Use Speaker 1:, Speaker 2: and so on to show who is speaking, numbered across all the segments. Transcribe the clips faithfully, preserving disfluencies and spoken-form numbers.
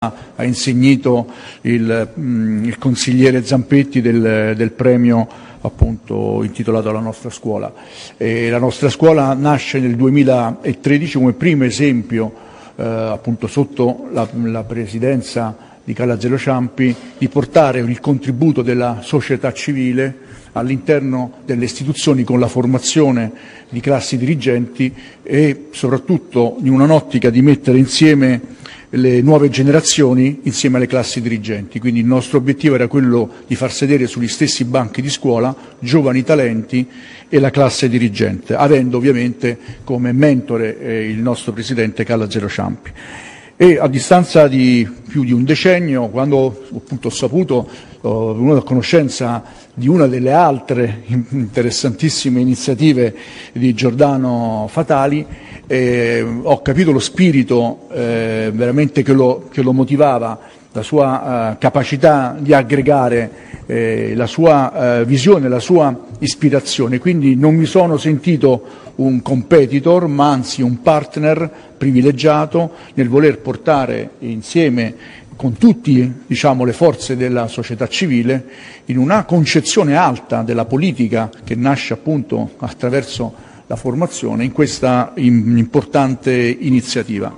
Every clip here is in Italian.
Speaker 1: ha insignito il, il consigliere Zampetti del, del premio appunto intitolato alla nostra scuola. E la nostra scuola nasce nel duemilatredici come primo esempio eh, appunto sotto la, la presidenza di Carla Azeglio Ciampi di portare il contributo della società civile all'interno delle istituzioni con la formazione di classi dirigenti e soprattutto in un'ottica di mettere insieme le nuove generazioni insieme alle classi dirigenti. Quindi il nostro obiettivo era quello di far sedere sugli stessi banchi di scuola giovani talenti e la classe dirigente, avendo ovviamente come mentore eh, il nostro presidente Carla Azeglio Ciampi. E a distanza di più di un decennio, quando appunto ho saputo, ho venuto a conoscenza di una delle altre interessantissime iniziative di Giordano Fatali, eh, ho capito lo spirito eh, veramente che lo, che lo motivava, la sua eh, capacità di aggregare, eh, la sua eh, visione, la sua ispirazione. Quindi non mi sono sentito un competitor, ma anzi un partner privilegiato nel voler portare insieme con tutte diciamo, le forze della società civile in una concezione alta della politica che nasce appunto attraverso la formazione in questa importante iniziativa.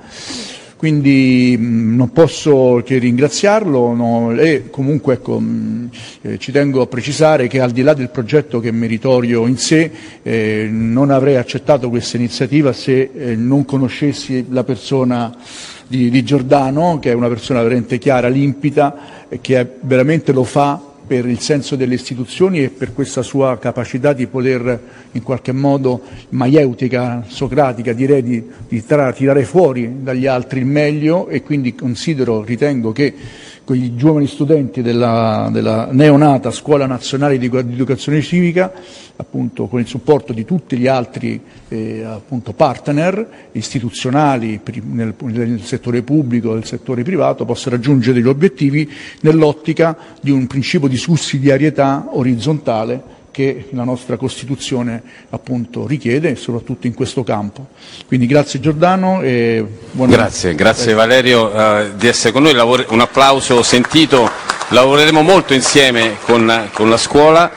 Speaker 1: Quindi mh, non posso che ringraziarlo no, e comunque ecco, mh, eh, ci tengo a precisare che al di là del progetto che è meritorio in sé, eh, non avrei accettato questa iniziativa se eh, non conoscessi la persona di, di Giordano, che è una persona veramente chiara, limpida, e che è, veramente lo fa per il senso delle istituzioni e per questa sua capacità di poter in qualche modo maieutica, socratica, direi di, di tirare fuori dagli altri il meglio, e quindi considero, ritengo che quegli giovani studenti della, della neonata Scuola Nazionale di Educazione Civica, appunto con il supporto di tutti gli altri eh, appunto partner istituzionali nel, nel settore pubblico e nel settore privato, possa raggiungere gli obiettivi nell'ottica di un principio di sussidiarietà orizzontale che la nostra Costituzione appunto richiede, soprattutto in questo campo. Quindi grazie Giordano e buona
Speaker 2: Grazie, grazie Valerio uh, di essere con noi, Lavore, un applauso sentito, lavoreremo molto insieme con, con la scuola.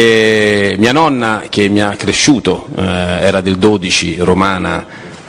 Speaker 2: E mia nonna che mi ha cresciuto uh, era del dodici, romana,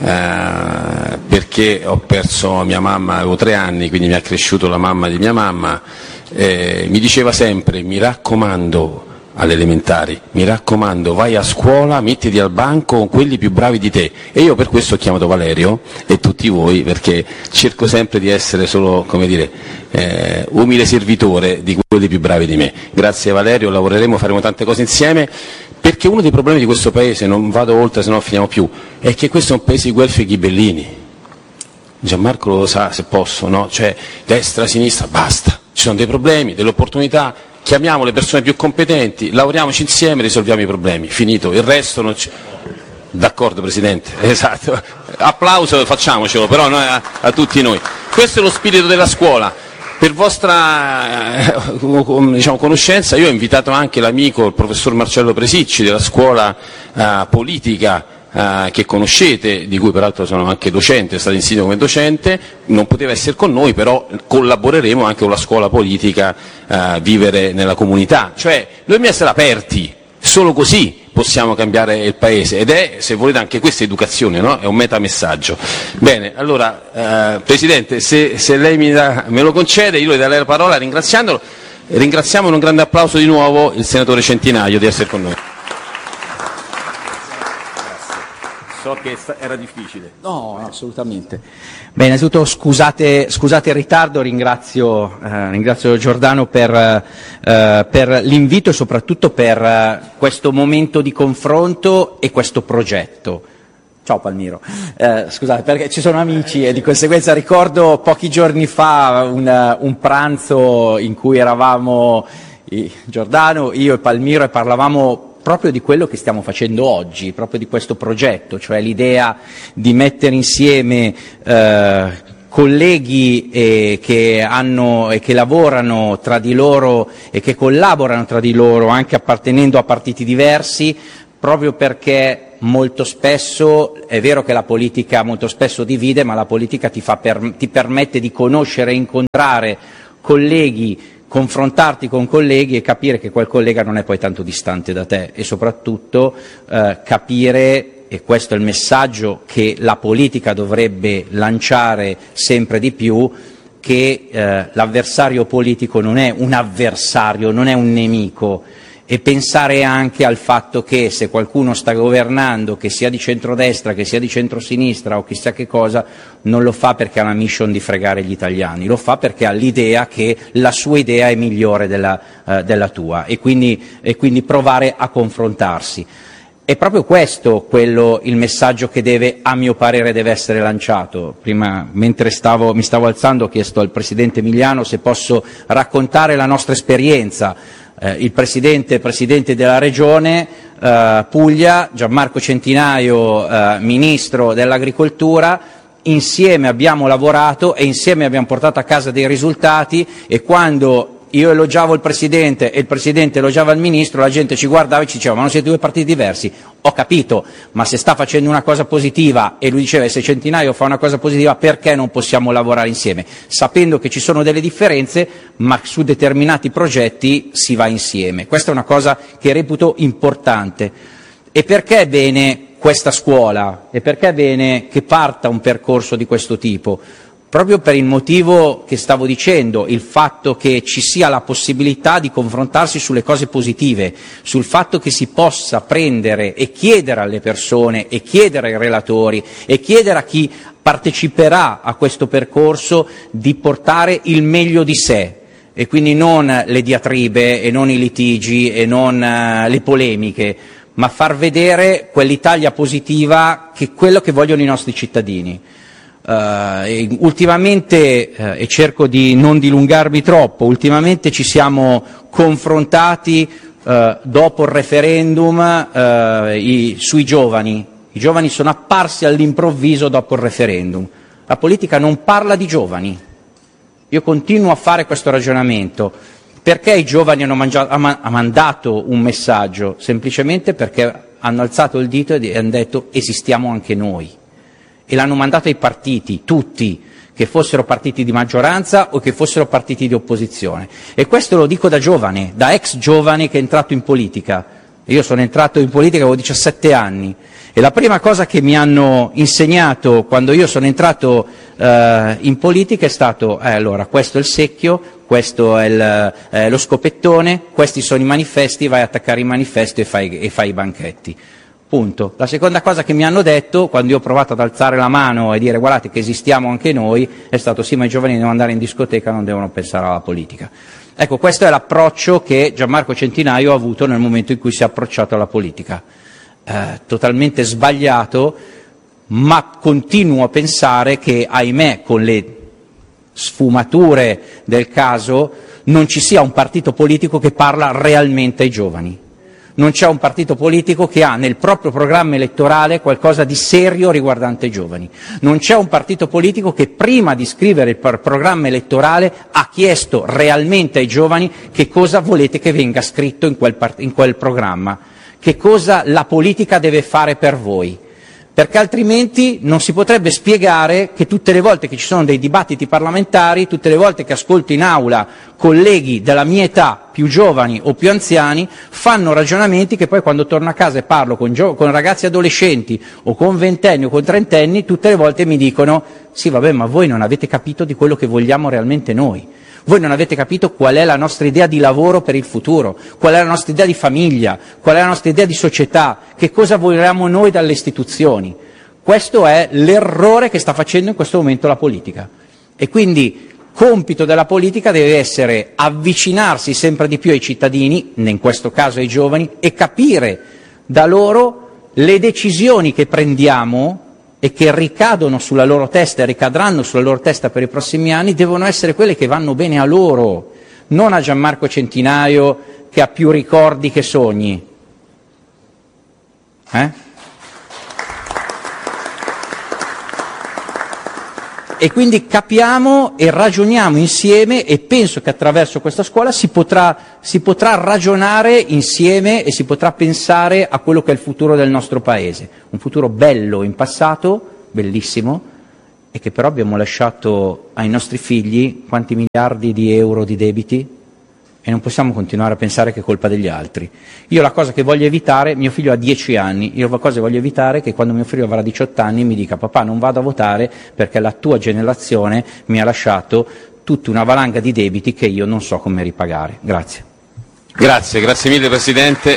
Speaker 2: uh, perché ho perso mia mamma, avevo tre anni, quindi mi ha cresciuto la mamma di mia mamma, eh, mi diceva sempre, mi raccomando, alle elementari, mi raccomando, vai a scuola, mettiti al banco con quelli più bravi di te. E io per questo ho chiamato Valerio e tutti voi, perché cerco sempre di essere solo, come dire, eh, umile servitore di quelli più bravi di me. Grazie Valerio, lavoreremo, faremo tante cose insieme, perché uno dei problemi di questo paese, non vado oltre se no finiamo più, è che questo è un paese di guelfi e ghibellini. Gianmarco lo sa se posso, no? Cioè destra, sinistra, basta, ci sono dei problemi, delle opportunità. Chiamiamo le persone più competenti, lavoriamoci insieme e risolviamo i problemi. Finito, il resto non c'è. D'accordo Presidente, esatto. Applauso facciamocelo, però noi, a, a tutti noi. Questo è lo spirito della scuola. Per vostra eh, diciamo, conoscenza, io ho invitato anche l'amico, il professor Marcello Presicci della scuola eh, politica, Uh, che conoscete, di cui peraltro sono anche docente, è stato insignito come docente, non poteva essere con noi, però collaboreremo anche con la scuola politica uh, Vivere nella Comunità, cioè dobbiamo essere aperti, solo così possiamo cambiare il paese, ed è, se volete, anche questa educazione, no? È un metamessaggio. Bene, allora uh, Presidente, se, se lei mi da, me lo concede, io le darei la parola ringraziandolo. Ringraziamo con un grande applauso di nuovo il senatore Centinaio di essere con noi. So che era difficile.
Speaker 3: No, assolutamente. Beh, innanzitutto scusate, scusate il ritardo, ringrazio, eh, ringrazio Giordano per, eh, per l'invito e soprattutto per eh, questo momento di confronto e questo progetto. Ciao Palmiro, eh, scusate perché ci sono amici e di conseguenza ricordo pochi giorni fa un, un pranzo in cui eravamo i, Giordano, io e Palmiro e parlavamo proprio di quello che stiamo facendo oggi, proprio di questo progetto, cioè l'idea di mettere insieme eh, colleghi eh, che hanno e che lavorano tra di loro e che collaborano tra di loro, anche appartenendo a partiti diversi, proprio perché molto spesso, è vero che la politica molto spesso divide, ma la politica ti, fa per, ti permette di conoscere e incontrare colleghi, confrontarti con colleghi e capire che quel collega non è poi tanto distante da te, e soprattutto eh, capire, e questo è il messaggio che la politica dovrebbe lanciare sempre di più, che eh, l'avversario politico non è un avversario, non è un nemico, e pensare anche al fatto che se qualcuno sta governando, che sia di centrodestra, che sia di centrosinistra o chissà che cosa, non lo fa perché ha la mission di fregare gli italiani, lo fa perché ha l'idea che la sua idea è migliore della, eh, della tua, e quindi, e quindi provare a confrontarsi. È proprio questo quello, il messaggio che deve, a mio parere, deve essere lanciato. Prima, mentre stavo, mi stavo alzando, ho chiesto al Presidente Emiliano se posso raccontare la nostra esperienza. Eh, il Presidente, Presidente della Regione eh, Puglia, Gianmarco Centinaio, eh, Ministro dell'Agricoltura, insieme abbiamo lavorato e insieme abbiamo portato a casa dei risultati, e quando io elogiavo il Presidente e il Presidente elogiava il Ministro, la gente ci guardava e ci diceva: ma non siete due partiti diversi? Ho capito, ma se sta facendo una cosa positiva, e lui diceva, se Centinaio fa una cosa positiva, perché non possiamo lavorare insieme? Sapendo che ci sono delle differenze, ma su determinati progetti si va insieme. Questa è una cosa che reputo importante. E perché è bene questa scuola? E perché è bene che parta un percorso di questo tipo? Proprio per il motivo che stavo dicendo, il fatto che ci sia la possibilità di confrontarsi sulle cose positive, sul fatto che si possa prendere e chiedere alle persone, e chiedere ai relatori, e chiedere a chi parteciperà a questo percorso di portare il meglio di sé, e quindi non le diatribe e non i litigi e non uh, le polemiche, ma far vedere quell'Italia positiva, che è quello che vogliono i nostri cittadini. Uh, ultimamente, uh, e cerco di non dilungarmi troppo, ultimamente ci siamo confrontati uh, dopo il referendum uh, i, sui giovani. I giovani sono apparsi all'improvviso dopo il referendum. La politica non parla di giovani. Io continuo a fare questo ragionamento. Perché i giovani hanno, mangiato, hanno mandato un messaggio? Semplicemente perché hanno alzato il dito e hanno detto: esistiamo anche noi. E l'hanno mandato ai partiti, tutti, che fossero partiti di maggioranza o che fossero partiti di opposizione. E questo lo dico da giovane, da ex giovane che è entrato in politica. Io sono entrato in politica, avevo diciassette anni, e la prima cosa che mi hanno insegnato quando io sono entrato eh, in politica è stato: eh, allora, questo è il secchio, questo è il, eh, lo scopettone, questi sono i manifesti, vai a attaccare i manifesti e fai, e fai i banchetti. Punto. La seconda cosa che mi hanno detto, quando io ho provato ad alzare la mano e dire: guardate che esistiamo anche noi, è stato: sì, ma i giovani devono andare in discoteca, non devono pensare alla politica. Ecco, questo è l'approccio che Gianmarco Centinaio ha avuto nel momento in cui si è approcciato alla politica. Eh, totalmente sbagliato, ma continuo a pensare che, ahimè, con le sfumature del caso, non ci sia un partito politico che parla realmente ai giovani. Non c'è un partito politico che ha nel proprio programma elettorale qualcosa di serio riguardante i giovani. Non c'è un partito politico che prima di scrivere il programma elettorale ha chiesto realmente ai giovani che cosa volete che venga scritto in quel, in quel programma, che cosa la politica deve fare per voi. Perché altrimenti non si potrebbe spiegare che tutte le volte che ci sono dei dibattiti parlamentari, tutte le volte che ascolto in aula colleghi della mia età, più giovani o più anziani, fanno ragionamenti che poi quando torno a casa e parlo con, con ragazzi adolescenti o con ventenni o con trentenni, tutte le volte mi dicono: sì, vabbè, ma voi non avete capito di quello che vogliamo realmente noi. Voi non avete capito qual è la nostra idea di lavoro per il futuro, qual è la nostra idea di famiglia, qual è la nostra idea di società, che cosa vogliamo noi dalle istituzioni. Questo è l'errore che sta facendo in questo momento la politica. E quindi compito della politica deve essere avvicinarsi sempre di più ai cittadini, in questo caso ai giovani, e capire da loro le decisioni che prendiamo e che ricadono sulla loro testa e ricadranno sulla loro testa per i prossimi anni, devono essere quelle che vanno bene a loro, non a Gianmarco Centinaio che ha più ricordi che sogni. Eh? e quindi capiamo e ragioniamo insieme, e penso che attraverso questa scuola si potrà, si potrà ragionare insieme e si potrà pensare a quello che è il futuro del nostro Paese, un futuro bello in passato, bellissimo, e che però abbiamo lasciato ai nostri figli quanti miliardi di euro di debiti, e non possiamo continuare a pensare che è colpa degli altri. Io la cosa che voglio evitare, mio figlio ha dieci anni, io la cosa che voglio evitare è che quando mio figlio avrà diciotto anni mi dica: papà, non vado a votare perché la tua generazione mi ha lasciato tutta una valanga di debiti che io non so come ripagare. Grazie.
Speaker 2: Grazie, grazie mille Presidente.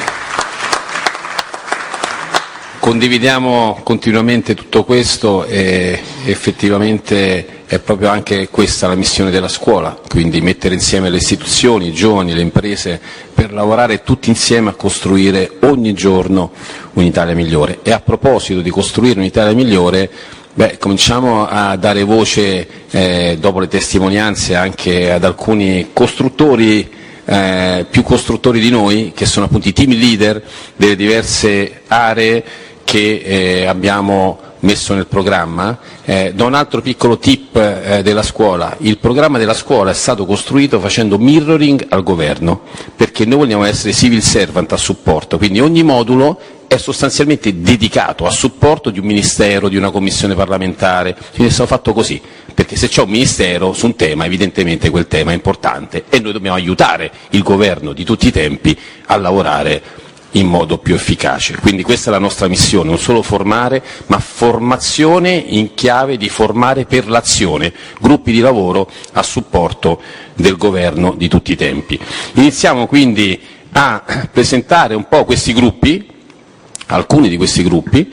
Speaker 2: Condividiamo continuamente tutto questo e effettivamente è proprio anche questa la missione della scuola, quindi mettere insieme le istituzioni, i giovani, le imprese per lavorare tutti insieme a costruire ogni giorno un'Italia migliore. E a proposito di costruire un'Italia migliore, beh, cominciamo a dare voce, eh, dopo le testimonianze, anche ad alcuni costruttori, eh, più costruttori di noi, che sono appunto i team leader delle diverse aree che eh, abbiamo messo nel programma. Eh, do un altro piccolo tip eh, della scuola: il programma della scuola è stato costruito facendo mirroring al governo, perché noi vogliamo essere civil servant a supporto, quindi ogni modulo è sostanzialmente dedicato a supporto di un ministero, di una commissione parlamentare, quindi è stato fatto così, perché se c'è un ministero su un tema, evidentemente quel tema è importante e noi dobbiamo aiutare il governo di tutti i tempi a lavorare in modo più efficace. Quindi questa è la nostra missione, non solo formare, ma formazione in chiave di formare per l'azione, gruppi di lavoro a supporto del governo di tutti i tempi. Iniziamo quindi a presentare un po' questi gruppi, alcuni di questi gruppi,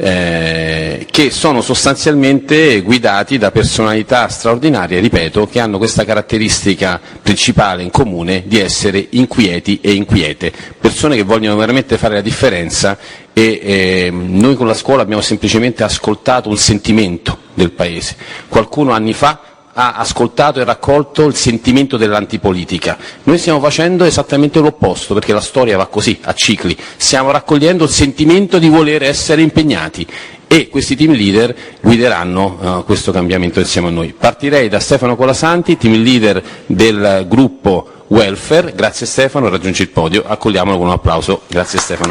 Speaker 2: eh, che sono sostanzialmente guidati da personalità straordinarie, ripeto, che hanno questa caratteristica principale in comune di essere inquieti e inquiete, persone che vogliono veramente fare la differenza, e eh, noi con la scuola abbiamo semplicemente ascoltato un sentimento del Paese. Qualcuno anni fa ha ascoltato e raccolto il sentimento dell'antipolitica. Noi stiamo facendo esattamente l'opposto, perché la storia va così, a cicli. Stiamo raccogliendo il sentimento di voler essere impegnati, e questi team leader guideranno uh, questo cambiamento insieme a noi. Partirei da Stefano Colasanti, team leader del gruppo Welfare. Grazie Stefano, raggiungi il podio, accogliamolo con un applauso. Grazie Stefano.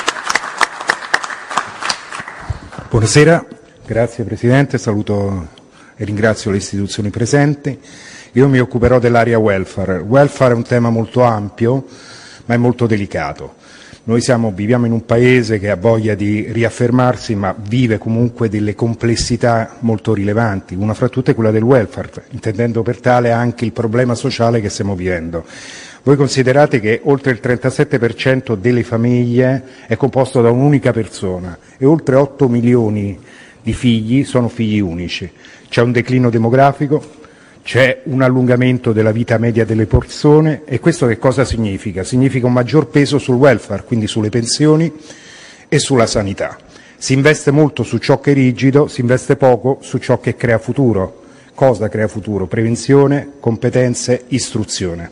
Speaker 4: Buonasera, grazie Presidente, saluto e ringrazio le istituzioni presenti. Io mi occuperò dell'area welfare. Welfare è un tema molto ampio, ma è molto delicato. Noi siamo, viviamo in un paese che ha voglia di riaffermarsi, ma vive comunque delle complessità molto rilevanti, una fra tutte è quella del welfare, intendendo per tale anche il problema sociale che stiamo vivendo. Voi considerate che oltre il trentasette per cento delle famiglie è composto da un'unica persona e oltre otto milioni di figli sono figli unici. C'è un declino demografico, c'è un allungamento della vita media delle persone, e questo che cosa significa? Significa un maggior peso sul welfare, quindi sulle pensioni e sulla sanità. Si investe molto su ciò che è rigido, si investe poco su ciò che crea futuro. Cosa crea futuro? Prevenzione, competenze, istruzione.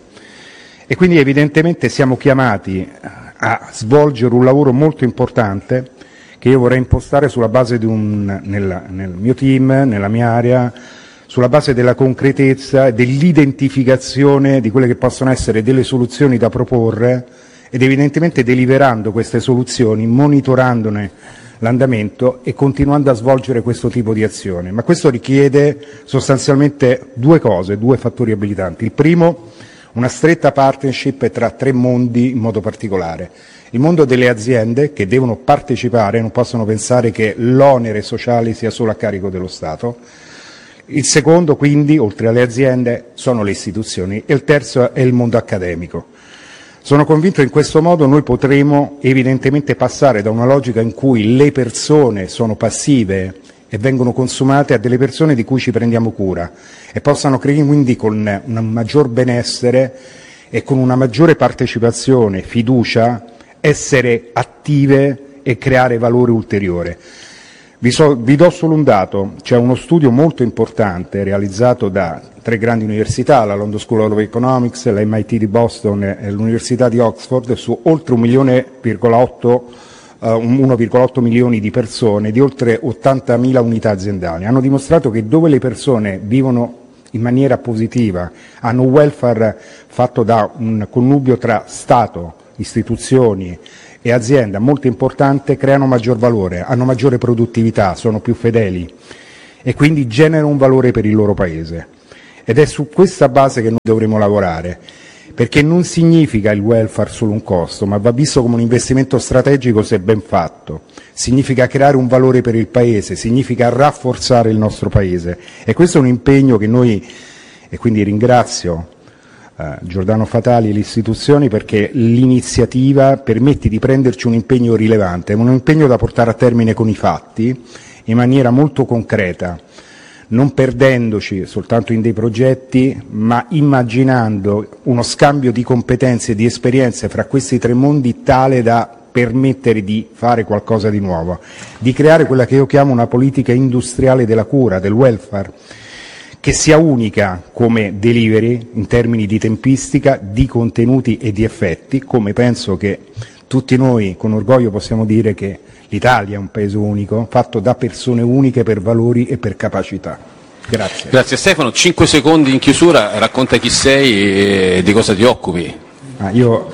Speaker 4: E quindi evidentemente siamo chiamati a svolgere un lavoro molto importante, che io vorrei impostare sulla base di un, nel, nel mio team, nella mia area, sulla base della concretezza e dell'identificazione di quelle che possono essere delle soluzioni da proporre, ed evidentemente deliberando queste soluzioni, monitorandone l'andamento e continuando a svolgere questo tipo di azione. Ma questo richiede sostanzialmente due cose, due fattori abilitanti. Il primo, una stretta partnership tra tre mondi in modo particolare. Il mondo delle aziende, che devono partecipare, non possono pensare che l'onere sociale sia solo a carico dello Stato. Il secondo, quindi, oltre alle aziende, sono le istituzioni, e il terzo è il mondo accademico. Sono convinto che in questo modo noi potremo evidentemente passare da una logica in cui le persone sono passive e vengono consumate a delle persone di cui ci prendiamo cura, e possano quindi con un maggior benessere e con una maggiore partecipazione, fiducia, essere attive e creare valore ulteriore. Vi, so, vi do solo un dato: c'è uno studio molto importante realizzato da tre grandi università, la London School of Economics, l'M I T di Boston e l'Università di Oxford, su oltre un milione virgola otto uno virgola otto milioni di persone, di oltre ottantamila unità aziendali. Hanno dimostrato che dove le persone vivono in maniera positiva, hanno un welfare fatto da un connubio tra Stato, istituzioni e azienda molto importante, creano maggior valore, hanno maggiore produttività, sono più fedeli e quindi generano un valore per il loro Paese. Ed è su questa base che noi dovremo lavorare, perché non significa il welfare solo un costo, ma va visto come un investimento strategico se ben fatto. Significa creare un valore per il Paese, significa rafforzare il nostro Paese e questo è un impegno che noi, e quindi ringrazio eh, Giordano Fatali e le istituzioni perché l'iniziativa permette di prenderci un impegno rilevante, un impegno da portare a termine con i fatti in maniera molto concreta, non perdendoci soltanto in dei progetti, ma immaginando uno scambio di competenze e di esperienze fra questi tre mondi tale da permettere di fare qualcosa di nuovo, di creare quella che io chiamo una politica industriale della cura, del welfare, che sia unica come delivery in termini di tempistica, di contenuti e di effetti, come penso che tutti noi con orgoglio possiamo dire che l'Italia è un paese unico, fatto da persone uniche per valori e per capacità. Grazie.
Speaker 2: Grazie Stefano. Cinque secondi in chiusura, racconta chi sei e di cosa ti occupi.
Speaker 4: Ah, io,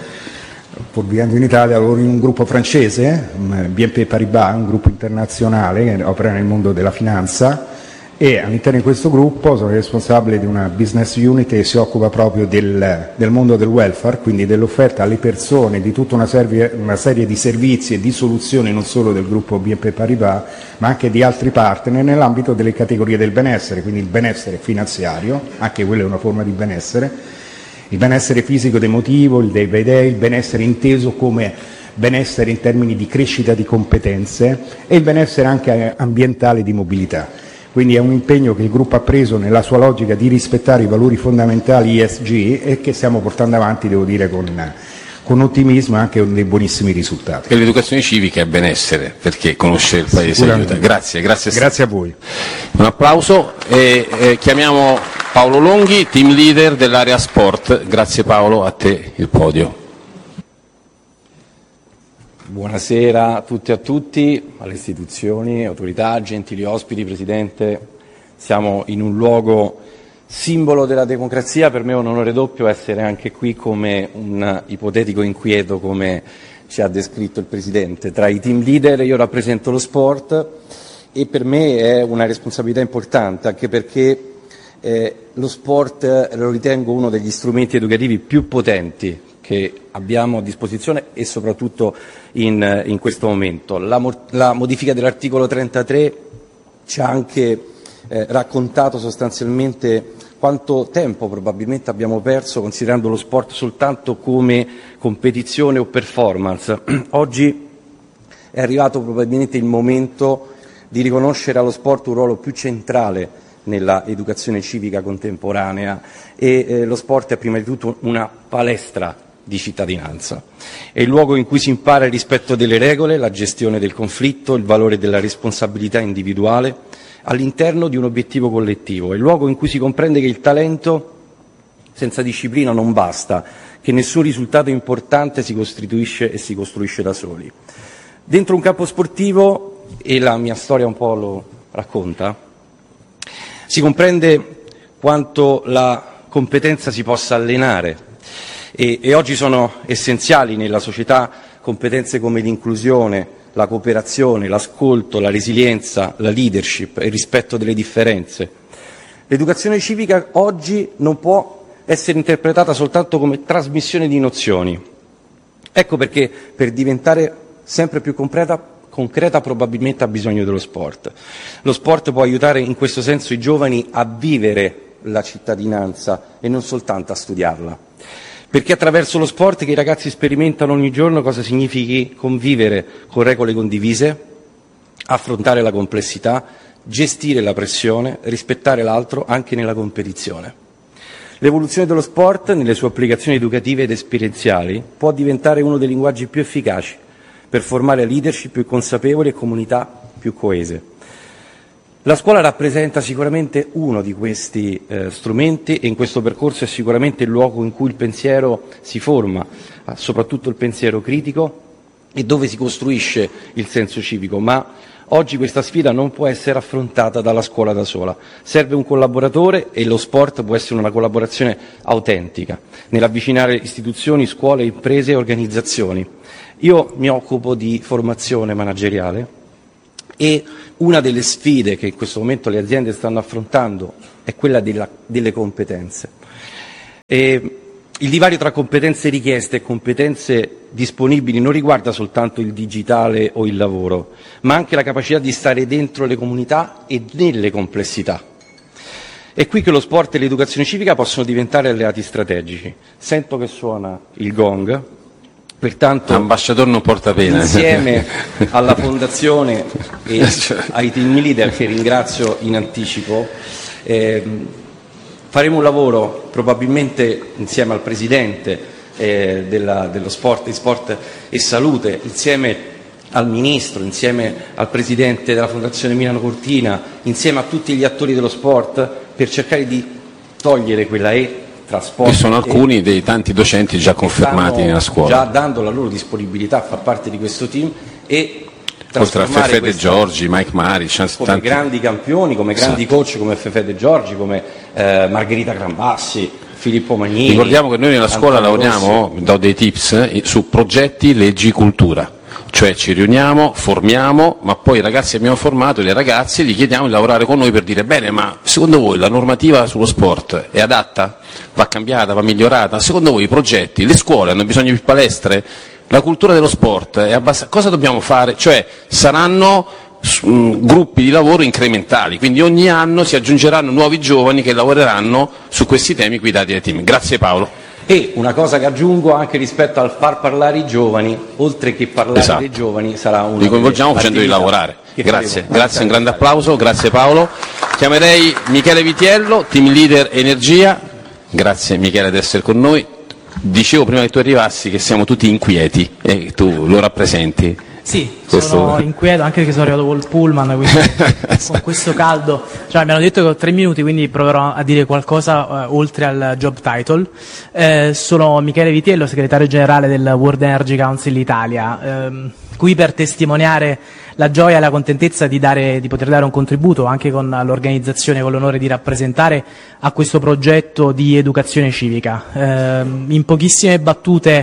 Speaker 4: pur vivendo in Italia, lavoro in un gruppo francese, B N P Paribas, un gruppo internazionale che opera nel mondo della finanza e all'interno di questo gruppo sono responsabile di una business unit che si occupa proprio del, del mondo del welfare, quindi dell'offerta alle persone di tutta una serie, una serie di servizi e di soluzioni non solo del gruppo B N P Paribas ma anche di altri partner nell'ambito delle categorie del benessere, quindi il benessere finanziario, anche quello è una forma di benessere, il benessere fisico ed emotivo, il day by day, il benessere inteso come benessere in termini di crescita di competenze e il benessere anche ambientale di mobilità. Quindi è un impegno che il gruppo ha preso nella sua logica di rispettare i valori fondamentali E S G e che stiamo portando avanti, devo dire, con, con ottimismo e anche con dei buonissimi risultati.
Speaker 2: E l'educazione civica è benessere, perché conoscere il Paese aiuta. Grazie, grazie.
Speaker 4: Grazie a voi.
Speaker 2: Un applauso e eh, chiamiamo Paolo Longhi, team leader dell'area sport. Grazie Paolo, a te il podio.
Speaker 5: Buonasera a tutti e a tutti, alle istituzioni, autorità, gentili ospiti, Presidente. Siamo in un luogo simbolo della democrazia, per me è un onore doppio essere anche qui come un ipotetico inquieto, come ci ha descritto il Presidente. Tra i team leader io rappresento lo sport e per me è una responsabilità importante, anche perché eh, lo sport lo ritengo uno degli strumenti educativi più potenti che abbiamo a disposizione e soprattutto in, in questo momento. La, la modifica dell'articolo trentatré ci ha anche eh, raccontato sostanzialmente quanto tempo probabilmente abbiamo perso considerando lo sport soltanto come competizione o performance. Oggi è arrivato probabilmente il momento di riconoscere allo sport un ruolo più centrale nella educazione civica contemporanea e eh, lo sport è prima di tutto una palestra di cittadinanza. È il luogo in cui si impara il rispetto delle regole, la gestione del conflitto, il valore della responsabilità individuale all'interno di un obiettivo collettivo. È il luogo in cui si comprende che il talento senza disciplina non basta, che nessun risultato importante si costituisce e si costruisce da soli. Dentro un campo sportivo, e la mia storia un po' lo racconta, si comprende quanto la competenza si possa allenare e, e oggi sono essenziali nella società competenze come l'inclusione, la cooperazione, l'ascolto, la resilienza, la leadership, il rispetto delle differenze. L'educazione civica oggi non può essere interpretata soltanto come trasmissione di nozioni. Ecco perché per diventare sempre più concreta concreta probabilmente ha bisogno dello sport. Lo sport può aiutare in questo senso i giovani a vivere la cittadinanza e non soltanto a studiarla. Perché è attraverso lo sport che i ragazzi sperimentano ogni giorno cosa significhi convivere con regole condivise, affrontare la complessità, gestire la pressione, rispettare l'altro anche nella competizione. L'evoluzione dello sport, nelle sue applicazioni educative ed esperienziali, può diventare uno dei linguaggi più efficaci per formare leadership più consapevoli e comunità più coese. La scuola rappresenta sicuramente uno di questi eh, strumenti e in questo percorso è sicuramente il luogo in cui il pensiero si forma, soprattutto il pensiero critico, e dove si costruisce il senso civico, ma oggi questa sfida non può essere affrontata dalla scuola da sola. Serve un collaboratore e lo sport può essere una collaborazione autentica nell'avvicinare istituzioni, scuole, imprese e organizzazioni. Io mi occupo di formazione manageriale e una delle sfide che in questo momento le aziende stanno affrontando è quella della, delle competenze. E il divario tra competenze richieste e competenze disponibili non riguarda soltanto il digitale o il lavoro, ma anche la capacità di stare dentro le comunità e nelle complessità. È qui che lo sport e l'educazione civica possono diventare alleati strategici. Sento che suona il gong, pertanto
Speaker 2: l'ambasciatore non porta pena.
Speaker 5: Insieme alla Fondazione e ai team leader, che ringrazio in anticipo, eh, faremo un lavoro probabilmente insieme al Presidente eh, della, dello sport, di sport e salute, insieme al Ministro, insieme al Presidente della Fondazione Milano Cortina, insieme a tutti gli attori dello sport, per cercare di togliere quella E tra sport.
Speaker 2: Ci sono alcuni e, dei tanti docenti già confermati nella scuola,
Speaker 5: già dando la loro disponibilità a far parte di questo team e
Speaker 2: oltre a Fefe De Giorgi, Mike Maric,
Speaker 5: come
Speaker 2: tanti...
Speaker 5: grandi campioni, come grandi esatto. coach come Fefe De Giorgi, come eh, Margherita Grambassi, Filippo Magnini.
Speaker 2: Ricordiamo che noi nella scuola lavoriamo, do dei tips, eh, su progetti, leggi, cultura. Cioè ci riuniamo, formiamo, ma poi i ragazzi che abbiamo formato e le ragazze gli chiediamo di lavorare con noi per dire bene, ma secondo voi la normativa sullo sport è adatta? Va cambiata, va migliorata? Secondo voi i progetti, le scuole hanno bisogno di palestre? La cultura dello sport è abbastanza... Cosa dobbiamo fare? Cioè saranno mh, gruppi di lavoro incrementali, quindi ogni anno si aggiungeranno nuovi giovani che lavoreranno su questi temi guidati dai team. Grazie Paolo.
Speaker 5: E una cosa che aggiungo anche rispetto al far parlare i giovani, oltre che parlare
Speaker 2: esatto.
Speaker 5: dei giovani, sarà una...
Speaker 2: Li coinvolgiamo facendoli lavorare. Grazie, grazie, un grande applauso, grazie Paolo. Chiamerei Michele Vitiello, team leader Energia. Grazie Michele di essere con noi. Dicevo prima che tu arrivassi che siamo tutti inquieti e tu lo rappresenti.
Speaker 6: Sì,
Speaker 2: questo...
Speaker 6: sono inquieto anche perché sono arrivato col pullman, quindi con questo caldo. Cioè, mi hanno detto che ho tre minuti, quindi proverò a dire qualcosa uh, oltre al job title. Eh, sono Michele Vitiello, segretario generale del World Energy Council Italia, ehm, qui per testimoniare la gioia e la contentezza di, dare, di poter dare un contributo anche con l'organizzazione, con l'onore di rappresentare a questo progetto di educazione civica. Eh, in pochissime battute,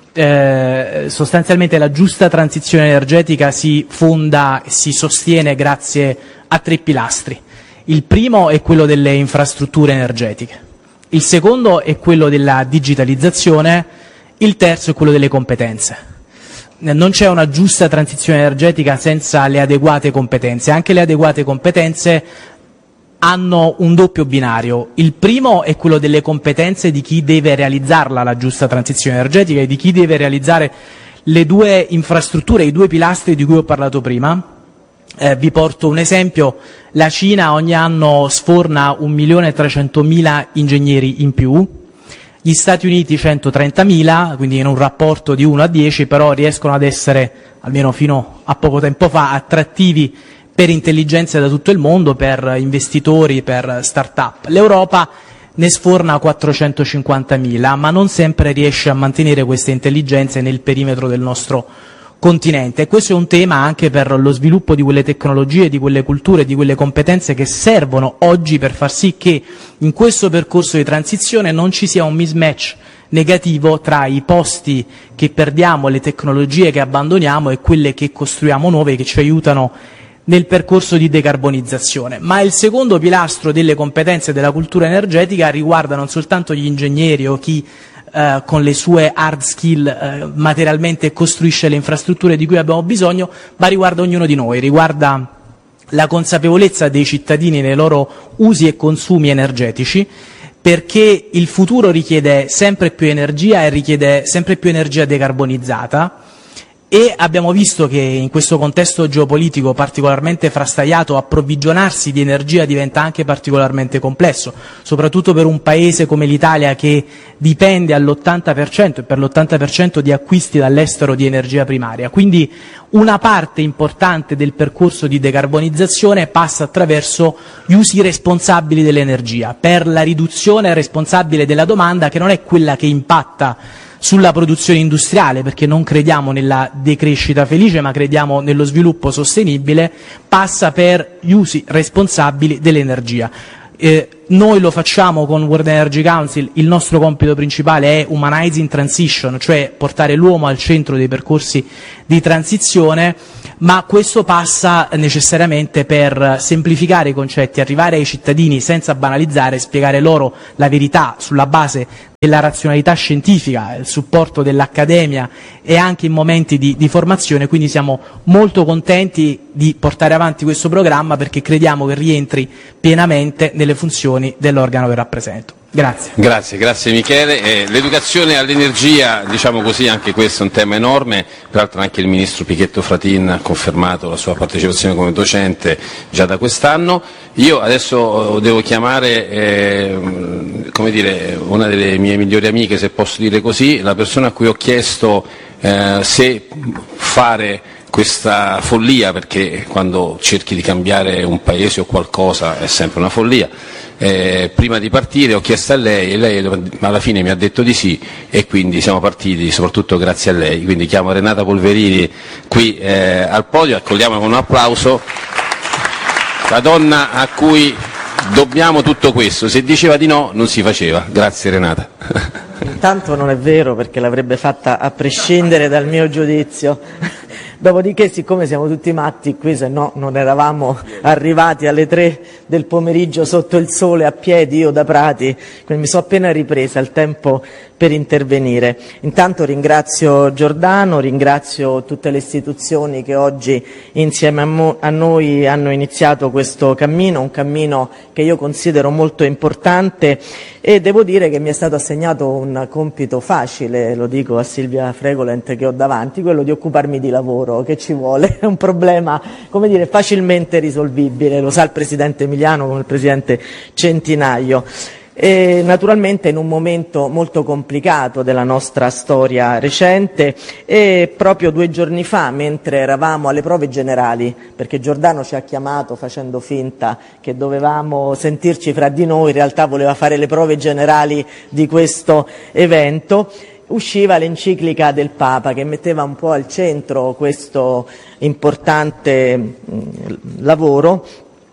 Speaker 6: Eh, sostanzialmente la giusta transizione energetica si fonda e si sostiene grazie a tre pilastri. Il primo è quello delle infrastrutture energetiche, il secondo è quello della digitalizzazione, il terzo è quello delle competenze. Non c'è una giusta transizione energetica senza le adeguate competenze, anche le adeguate competenze hanno un doppio binario. Il primo è quello delle competenze di chi deve realizzarla, la giusta transizione energetica, e di chi deve realizzare le due infrastrutture, i due pilastri di cui ho parlato prima. Eh, vi porto un esempio: la Cina ogni anno sforna un milione e trecentomila ingegneri in più, gli Stati Uniti centotrentamila, quindi in un rapporto di uno a dieci, però riescono ad essere, almeno fino a poco tempo fa, attrattivi per intelligenze da tutto il mondo, per investitori, per start-up. L'Europa ne sforna quattrocentocinquantamila, ma non sempre riesce a mantenere queste intelligenze nel perimetro del nostro continente. E questo è un tema anche per lo sviluppo di quelle tecnologie, di quelle culture, di quelle competenze che servono oggi per far sì che in questo percorso di transizione non ci sia un mismatch negativo tra i posti che perdiamo, le tecnologie che abbandoniamo e quelle che costruiamo nuove, che ci aiutano nel percorso di decarbonizzazione. Ma il secondo pilastro delle competenze della cultura energetica riguarda non soltanto gli ingegneri o chi eh, con le sue hard skill eh, materialmente costruisce le infrastrutture di cui abbiamo bisogno, ma riguarda ognuno di noi, riguarda la consapevolezza dei cittadini nei loro usi e consumi energetici, perché il futuro richiede sempre più energia e richiede sempre più energia decarbonizzata. E abbiamo visto che in questo contesto geopolitico particolarmente frastagliato approvvigionarsi di energia diventa anche particolarmente complesso, soprattutto per un paese come l'Italia che dipende all'ottanta per cento e per l'ottanta per cento di acquisti dall'estero di energia primaria. Quindi una parte importante del percorso di decarbonizzazione passa attraverso gli usi responsabili dell'energia, per la riduzione responsabile della domanda, che non è quella che impatta sulla produzione industriale, perché non crediamo nella decrescita felice ma crediamo nello sviluppo sostenibile, passa per gli usi responsabili dell'energia. Eh, noi lo facciamo con World Energy Council, il nostro compito principale è Humanizing Transition, cioè portare l'uomo al centro dei percorsi di transizione, ma questo passa necessariamente per semplificare i concetti, arrivare ai cittadini senza banalizzare, spiegare loro la verità sulla base della razionalità scientifica, il supporto dell'accademia e anche in momenti di, di formazione, quindi siamo molto contenti di portare avanti questo programma perché crediamo che rientri pienamente nelle funzioni dell'organo che rappresento. Grazie.
Speaker 2: Grazie, grazie Michele. Eh, l'educazione all'energia, diciamo così, anche questo è un tema enorme, peraltro anche il Ministro Pichetto Fratin ha confermato la sua partecipazione come docente già da quest'anno. Io adesso devo chiamare, eh, come dire, una delle mie migliori amiche, se posso dire così, la persona a cui ho chiesto eh, se fare questa follia, perché quando cerchi di cambiare un paese o qualcosa è sempre una follia. Eh, prima di partire ho chiesto a lei e lei alla fine mi ha detto di sì e quindi siamo partiti soprattutto grazie a lei. Quindi chiamo Renata Polverini qui eh, al podio, accogliamola con un applauso, la donna a cui dobbiamo tutto questo, se diceva di no non si faceva. Grazie Renata.
Speaker 7: Intanto non è vero, perché l'avrebbe fatta a prescindere dal mio giudizio. Dopodiché, siccome siamo tutti matti qui, se no non eravamo arrivati alle tre del pomeriggio sotto il sole a piedi, io da Prati, quindi mi sono appena ripresa, il tempo per intervenire. Intanto ringrazio Giordano, ringrazio tutte le istituzioni che oggi insieme a, mo- a noi hanno iniziato questo cammino, un cammino che io considero molto importante, e devo dire che mi è stato assegnato un compito facile, lo dico a Silvia Fregolent che ho davanti, quello di occuparmi di lavoro, che ci vuole, è un problema, come dire, facilmente risolvibile, lo sa il Presidente Emiliano come il Presidente Centinaio. E naturalmente in un momento molto complicato della nostra storia recente, e proprio due giorni fa, mentre eravamo alle prove generali, perché Giordano ci ha chiamato facendo finta che dovevamo sentirci fra di noi, in realtà voleva fare le prove generali di questo evento, usciva l'enciclica del Papa che metteva un po' al centro questo importante mh, lavoro,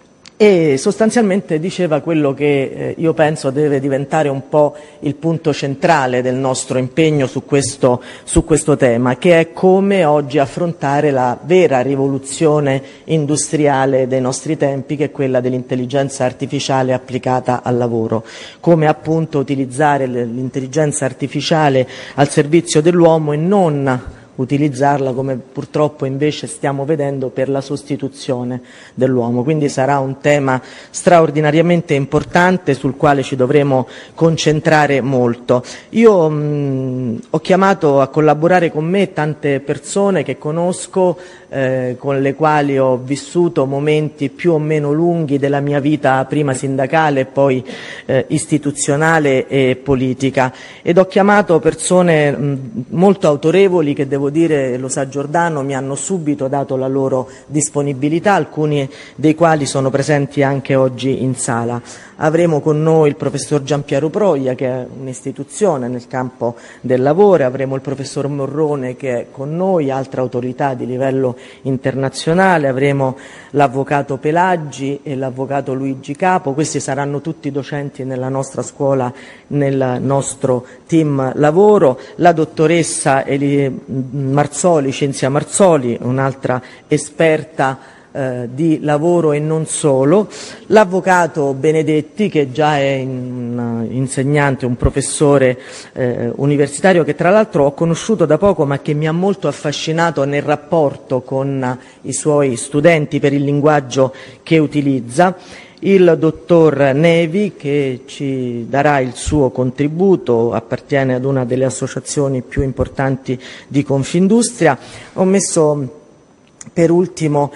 Speaker 7: e sostanzialmente diceva quello che eh, io penso deve diventare un po' il punto centrale del nostro impegno su questo, su questo tema, che è come oggi affrontare la vera rivoluzione industriale dei nostri tempi, che è quella dell'intelligenza artificiale applicata al lavoro, come appunto utilizzare l'intelligenza artificiale al servizio dell'uomo e non utilizzarla, come purtroppo invece stiamo vedendo, per la sostituzione dell'uomo. Quindi sarà un tema straordinariamente importante sul quale ci dovremo concentrare molto. Io mh, ho chiamato a collaborare con me tante persone che conosco, eh, con le quali ho vissuto momenti più o meno lunghi della mia vita, prima sindacale e poi eh, istituzionale e politica, ed ho chiamato persone mh, molto autorevoli che, devo dire, lo sa Giordano, mi hanno subito dato la loro disponibilità, alcuni dei quali sono presenti anche oggi in sala. Avremo con noi il professor Giampiero Proia, che è un'istituzione nel campo del lavoro, avremo il professor Morrone che è con noi, altra autorità di livello internazionale, avremo l'avvocato Pelaggi e l'avvocato Luigi Capo, questi saranno tutti docenti nella nostra scuola, nel nostro team lavoro, la dottoressa Eli Marzoli, Cinzia Marzoli, un'altra esperta Eh, di lavoro e non solo, l'avvocato Benedetti che già è un insegnante, un professore eh, universitario che tra l'altro ho conosciuto da poco ma che mi ha molto affascinato nel rapporto con i suoi studenti per il linguaggio che utilizza, il dottor Nevi che ci darà il suo contributo, appartiene ad una delle associazioni più importanti di Confindustria. Ho messo Per ultimo,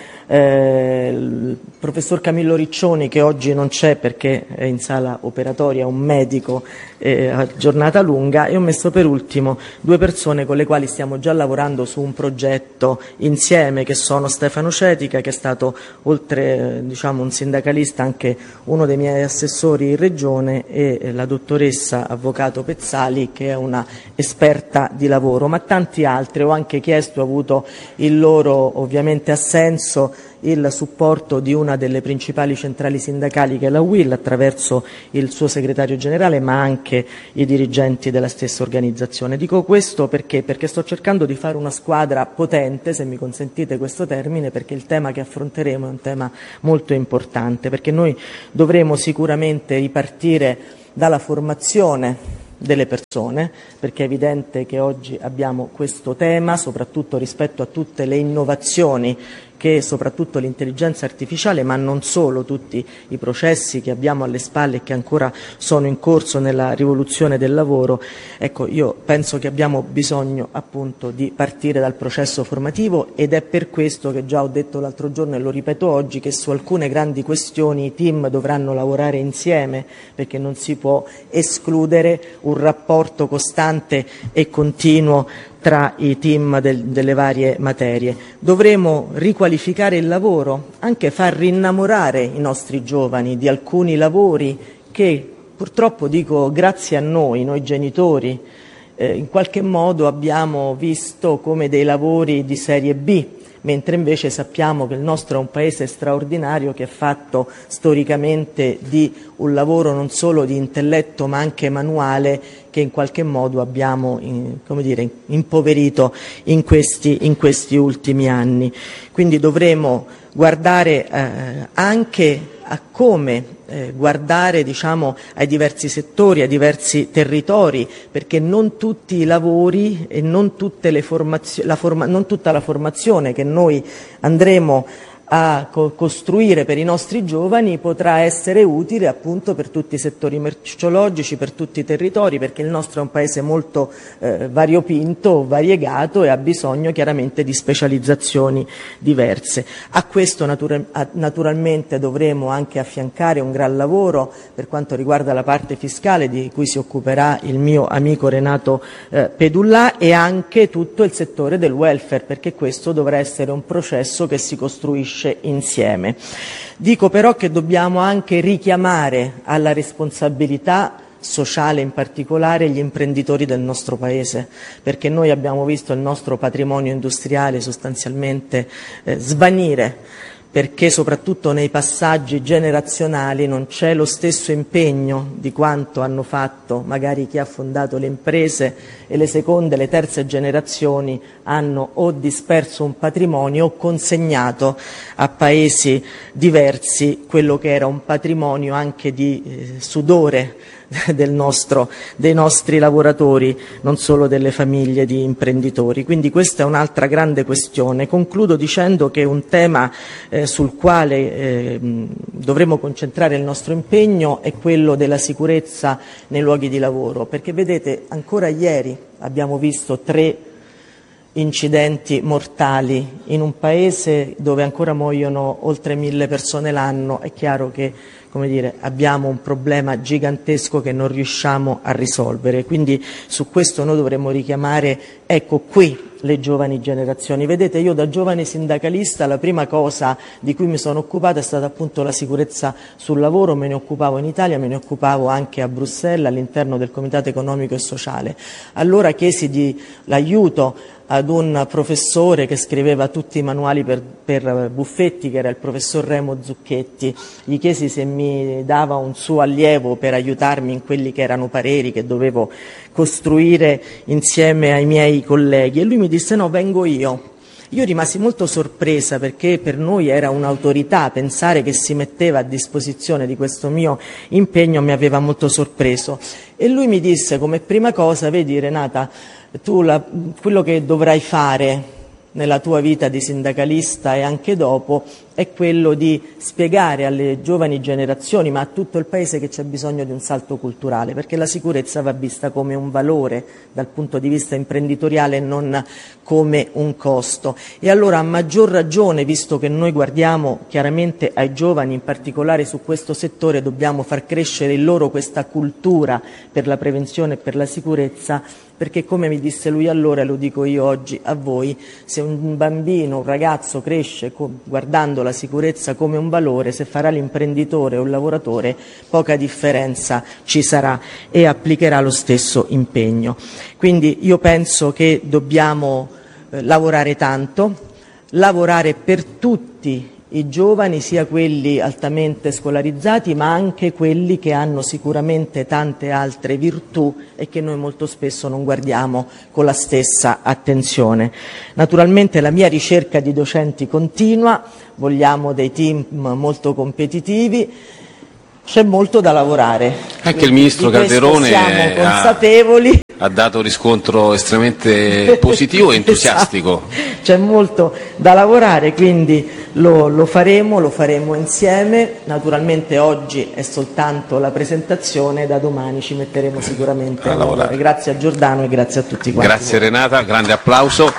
Speaker 7: eh, il professor Camillo Riccioni, che oggi non c'è perché è in sala operatoria, un medico eh, a giornata lunga, e ho messo per ultimo due persone con le quali stiamo già lavorando su un progetto insieme, che sono Stefano Cetica, che è stato, oltre eh, diciamo, un sindacalista, anche uno dei miei assessori in Regione, e eh, la dottoressa avvocato Pezzali, che è una esperta di lavoro, ma tanti altri. Ho anche chiesto, ho avuto il loro ovviamente assenso, il supporto di una delle principali centrali sindacali, che è la U I L, attraverso il suo segretario generale, ma anche i dirigenti della stessa organizzazione. Dico questo perché? Perché sto cercando di fare una squadra potente, se mi consentite questo termine, perché il tema che affronteremo è un tema molto importante, perché noi dovremo sicuramente ripartire dalla formazione delle persone, perché è evidente che oggi abbiamo questo tema, soprattutto rispetto a tutte le innovazioni che soprattutto l'intelligenza artificiale, ma non solo, tutti i processi che abbiamo alle spalle e che ancora sono in corso nella rivoluzione del lavoro. Ecco, io penso che abbiamo bisogno appunto di partire dal processo formativo, ed è per questo che già ho detto l'altro giorno e lo ripeto oggi, che su alcune grandi questioni i team dovranno lavorare insieme, perché non si può escludere un rapporto costante e continuo tra i team del, delle varie materie. Dovremo riqualificare il lavoro, anche far rinnamorare i nostri giovani di alcuni lavori che purtroppo, dico grazie a noi, noi genitori, eh, in qualche modo abbiamo visto come dei lavori di serie B, mentre invece sappiamo che il nostro è un paese straordinario, che è fatto storicamente di un lavoro non solo di intelletto ma anche manuale, che in qualche modo abbiamo in, come dire, impoverito in questi, in questi ultimi anni. Quindi dovremo guardare eh, anche a come eh, guardare diciamo, ai diversi settori, ai diversi territori, perché non tutti i lavori e non, tutte le formazio- la forma- non tutta la formazione che noi andremo a co- costruire per i nostri giovani potrà essere utile appunto per tutti i settori merceologici, per tutti i territori, perché il nostro è un paese molto eh, variopinto, variegato, e ha bisogno chiaramente di specializzazioni diverse. A questo natura- a, naturalmente dovremo anche affiancare un gran lavoro per quanto riguarda la parte fiscale, di cui si occuperà il mio amico Renato eh, Pedullà, e anche tutto il settore del welfare, perché questo dovrà essere un processo che si costruisce insieme. Dico però che dobbiamo anche richiamare alla responsabilità sociale, in particolare gli imprenditori del nostro paese, perché noi abbiamo visto il nostro patrimonio industriale sostanzialmente eh, svanire, perché soprattutto nei passaggi generazionali non c'è lo stesso impegno di quanto hanno fatto magari chi ha fondato le imprese, e le seconde, le terze generazioni hanno o disperso un patrimonio o consegnato a paesi diversi quello che era un patrimonio anche di eh, sudore del nostro, dei nostri lavoratori, non solo delle famiglie di imprenditori. Quindi questa è un'altra grande questione. Concludo dicendo che un tema eh, sul quale eh, dovremo concentrare il nostro impegno è quello della sicurezza nei luoghi di lavoro, perché vedete, ancora ieri abbiamo visto tre incidenti mortali in un paese dove ancora muoiono oltre mille persone l'anno. È chiaro che, come dire, abbiamo un problema gigantesco che non riusciamo a risolvere, quindi su questo noi dovremmo richiamare, ecco qui, le giovani generazioni. Vedete, io da giovane sindacalista la prima cosa di cui mi sono occupata è stata appunto la sicurezza sul lavoro. Me ne occupavo in Italia, me ne occupavo anche a Bruxelles all'interno del Comitato Economico e Sociale. Allora chiesi di l'aiuto ad un professore che scriveva tutti i manuali per, per Buffetti, che era il professor Remo Zucchetti. Gli chiesi se mi dava un suo allievo per aiutarmi in quelli che erano pareri che dovevo costruire insieme ai miei colleghi, e lui mi disse no, vengo io. Io rimasi molto sorpresa, perché per noi era un'autorità, pensare che si metteva a disposizione di questo mio impegno mi aveva molto sorpreso, e lui mi disse come prima cosa: vedi Renata, tu la, quello che dovrai fare nella tua vita di sindacalista e anche dopo è quello di spiegare alle giovani generazioni, ma a tutto il Paese, che c'è bisogno di un salto culturale, perché la sicurezza va vista come un valore dal punto di vista imprenditoriale e non come un costo. E allora, a maggior ragione, visto che noi guardiamo chiaramente ai giovani, in particolare su questo settore, dobbiamo far crescere in loro questa cultura per la prevenzione e per la sicurezza, perché, come mi disse lui allora, lo dico io oggi a voi, se un bambino, un ragazzo cresce guardando la sicurezza come un valore, se farà l'imprenditore o il lavoratore poca differenza ci sarà e applicherà lo stesso impegno. Quindi io penso che dobbiamo eh, lavorare tanto, lavorare per tutti i giovani, sia quelli altamente scolarizzati ma anche quelli che hanno sicuramente tante altre virtù e che noi molto spesso non guardiamo con la stessa attenzione. Naturalmente la mia ricerca di docenti continua, vogliamo dei team molto competitivi, c'è molto da lavorare.
Speaker 2: Anche il ministro Calderone
Speaker 7: siamo consapevoli.
Speaker 2: Ha dato riscontro estremamente positivo e entusiastico.
Speaker 7: Esatto. C'è molto da lavorare, quindi lo, lo faremo, lo faremo insieme. Naturalmente oggi è soltanto la presentazione, da domani ci metteremo sicuramente a lavorare. Grazie a Giordano e grazie a tutti quanti.
Speaker 2: Grazie Renata, grande applauso.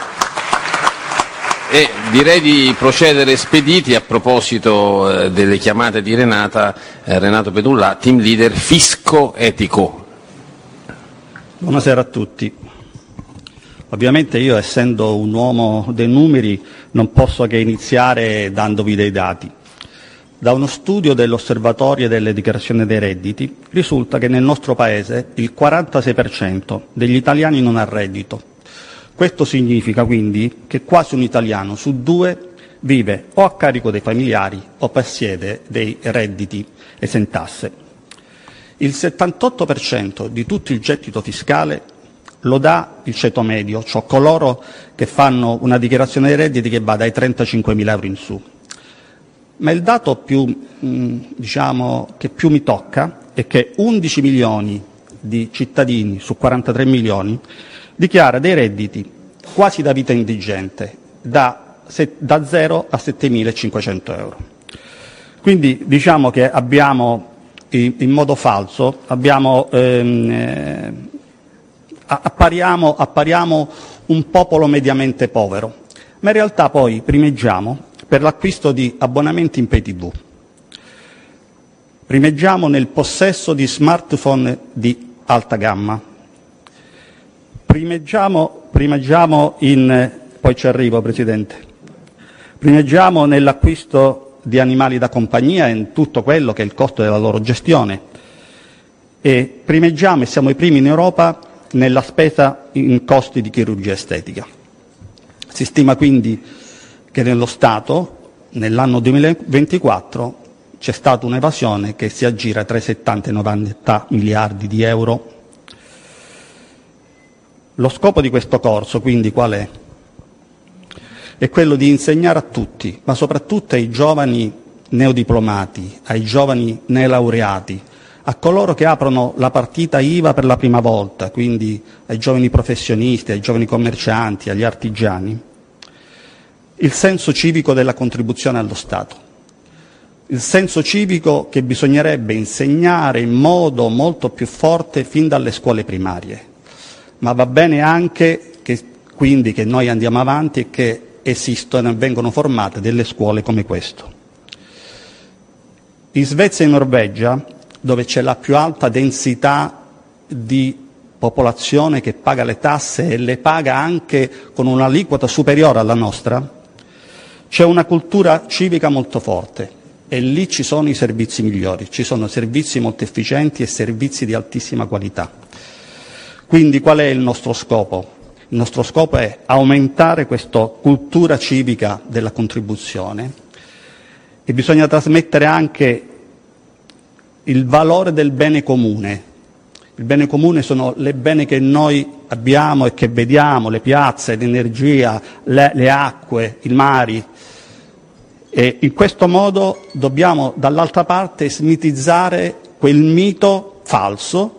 Speaker 2: E direi di procedere spediti a proposito eh, delle chiamate di Renata, eh, Renato Pedulla, team leader fisco etico.
Speaker 8: Buonasera a tutti. Ovviamente io, essendo un uomo dei numeri, non posso che iniziare dandovi dei dati. Da uno studio dell'Osservatorio delle dichiarazioni dei redditi risulta che nel nostro Paese il quarantasei per cento degli italiani non ha reddito. Questo significa quindi che quasi un italiano su due vive o a carico dei familiari o possiede dei redditi esentasse. Il settantotto per cento di tutto il gettito fiscale lo dà il ceto medio, cioè coloro che fanno una dichiarazione dei redditi che va dai trentacinquemila euro in su. Ma il dato più, mh, diciamo, che più mi tocca è che undici milioni di cittadini su quarantatré milioni dichiara dei redditi quasi da vita indigente, da, se, da zero a settemilacinquecento euro. Quindi diciamo che abbiamo in, in modo falso, abbiamo, ehm, eh, appariamo, appariamo un popolo mediamente povero, ma in realtà poi primeggiamo per l'acquisto di abbonamenti in pay tivù. Primeggiamo nel possesso di smartphone di alta gamma. Primeggiamo, primeggiamo in, poi ci arrivo Presidente, primeggiamo nell'acquisto di animali da compagnia e in tutto quello che è il costo della loro gestione e primeggiamo e siamo i primi in Europa nella spesa in costi di chirurgia estetica. Si stima quindi che nello Stato nell'anno duemilaventiquattro c'è stata un'evasione che si aggira tra i settanta e i novanta miliardi di euro. Lo scopo di questo corso, quindi, qual è? È quello di insegnare a tutti, ma soprattutto ai giovani neodiplomati, ai giovani neolaureati, a coloro che aprono la partita I V A per la prima volta, quindi ai giovani professionisti, ai giovani commercianti, agli artigiani, il senso civico della contribuzione allo Stato. Il senso civico che bisognerebbe insegnare in modo molto più forte fin dalle scuole primarie. Ma va bene anche che, quindi, che noi andiamo avanti e che esistono e vengono formate delle scuole come questo. In Svezia e in Norvegia, dove c'è la più alta densità di popolazione che paga le tasse e le paga anche con un'aliquota superiore alla nostra, c'è una cultura civica molto forte e lì ci sono i servizi migliori, ci sono servizi molto efficienti e servizi di altissima qualità. Quindi qual è il nostro scopo? Il nostro scopo è aumentare questa cultura civica della contribuzione e bisogna trasmettere anche il valore del bene comune. Il bene comune sono le beni che noi abbiamo e che vediamo, le piazze, l'energia, le, le acque, i mari. E in questo modo dobbiamo dall'altra parte smitizzare quel mito falso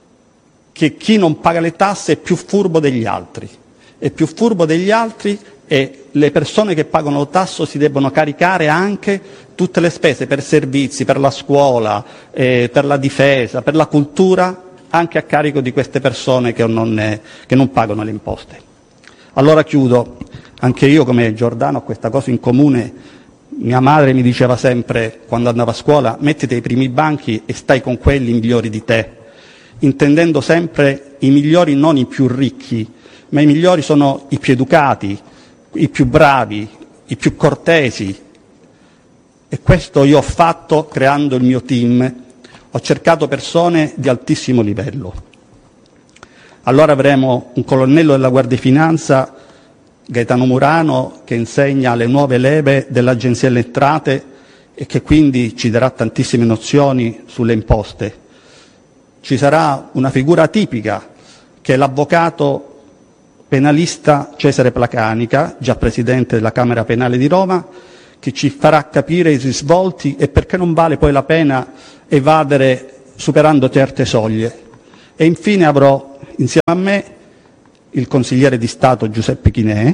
Speaker 8: che chi non paga le tasse è più furbo degli altri, è più furbo degli altri e le persone che pagano tasso si debbono caricare anche tutte le spese per servizi, per la scuola, eh, per la difesa, per la cultura, anche a carico di queste persone che non, eh, che non pagano le imposte. Allora chiudo, anche io come Giordano ho questa cosa in comune. Mia madre mi diceva sempre, quando andavo a scuola, mettiti ai primi banchi e stai con quelli migliori di te, intendendo sempre i migliori, non i più ricchi, ma i migliori sono i più educati, i più bravi, i più cortesi. E questo io ho fatto creando il mio team. Ho cercato persone di altissimo livello. Allora avremo un colonnello della Guardia di Finanza, Gaetano Murano, che insegna le nuove leve dell'Agenzia delle Entrate e che quindi ci darà tantissime nozioni sulle imposte. Ci sarà una figura tipica, che è l'avvocato penalista Cesare Placanica, già presidente della Camera Penale di Roma, che ci farà capire i risvolti e perché non vale poi la pena evadere superando certe soglie. E infine avrò insieme a me il consigliere di Stato Giuseppe Chinè,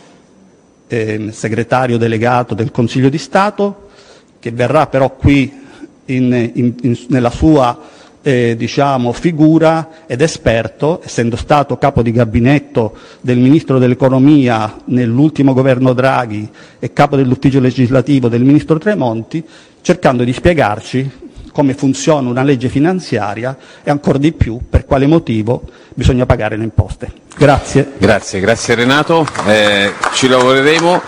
Speaker 8: eh, segretario delegato del Consiglio di Stato, che verrà però qui in, in, in, nella sua eh, diciamo, figura ed esperto, essendo stato capo di gabinetto del Ministro dell'Economia nell'ultimo governo Draghi e capo dell'ufficio legislativo del Ministro Tremonti, cercando di spiegarci come funziona una legge finanziaria e ancora di più per quale motivo bisogna pagare le imposte. Grazie.
Speaker 2: Grazie, grazie Renato. Eh, ci lavoreremo.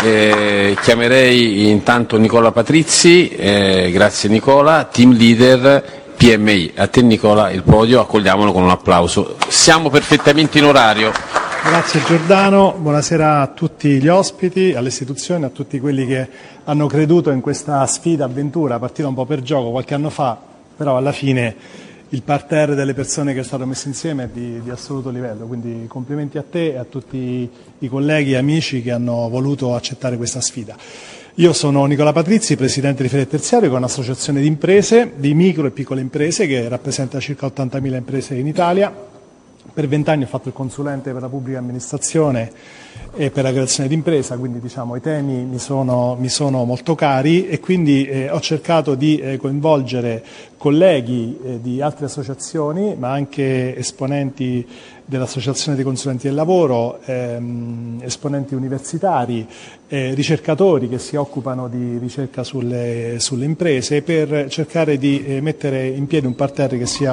Speaker 2: Eh, chiamerei intanto Nicola Patrizzi. Eh, grazie Nicola, team leader P M I. A te Nicola il podio, accogliamolo con un applauso. Siamo perfettamente in orario.
Speaker 9: Grazie Giordano, buonasera a tutti gli ospiti, alle istituzioni, a tutti quelli che hanno creduto in questa sfida, avventura, partita un po' per gioco qualche anno fa, però alla fine il parterre delle persone che è stato messo insieme è di, di assoluto livello, quindi complimenti a te e a tutti i colleghi e amici che hanno voluto accettare questa sfida. Io sono Nicola Patrizzi, presidente di Fede Terziario, che è un'associazione di imprese, di micro e piccole imprese che rappresenta circa ottantamila imprese in Italia. Per vent'anni ho fatto il consulente per la pubblica amministrazione e per la creazione d'impresa, quindi diciamo, i temi mi sono, mi sono molto cari e quindi eh, ho cercato di eh, coinvolgere colleghi eh, di altre associazioni, ma anche esponenti dell'Associazione dei Consulenti del Lavoro, ehm, esponenti universitari, eh, ricercatori che si occupano di ricerca sulle, sulle imprese, per cercare di eh, mettere in piedi un parterre che sia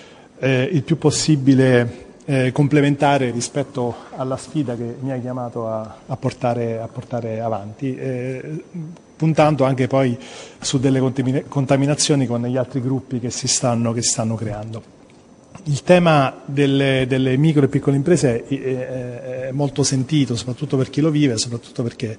Speaker 9: eh, il più possibile Eh, complementare rispetto alla sfida che mi ha chiamato a, a, portare, a portare avanti, eh, puntando anche poi su delle contaminazioni con gli altri gruppi che si stanno, che si stanno creando. Il tema delle, delle micro e piccole imprese è, è, è molto sentito, soprattutto per chi lo vive, soprattutto perché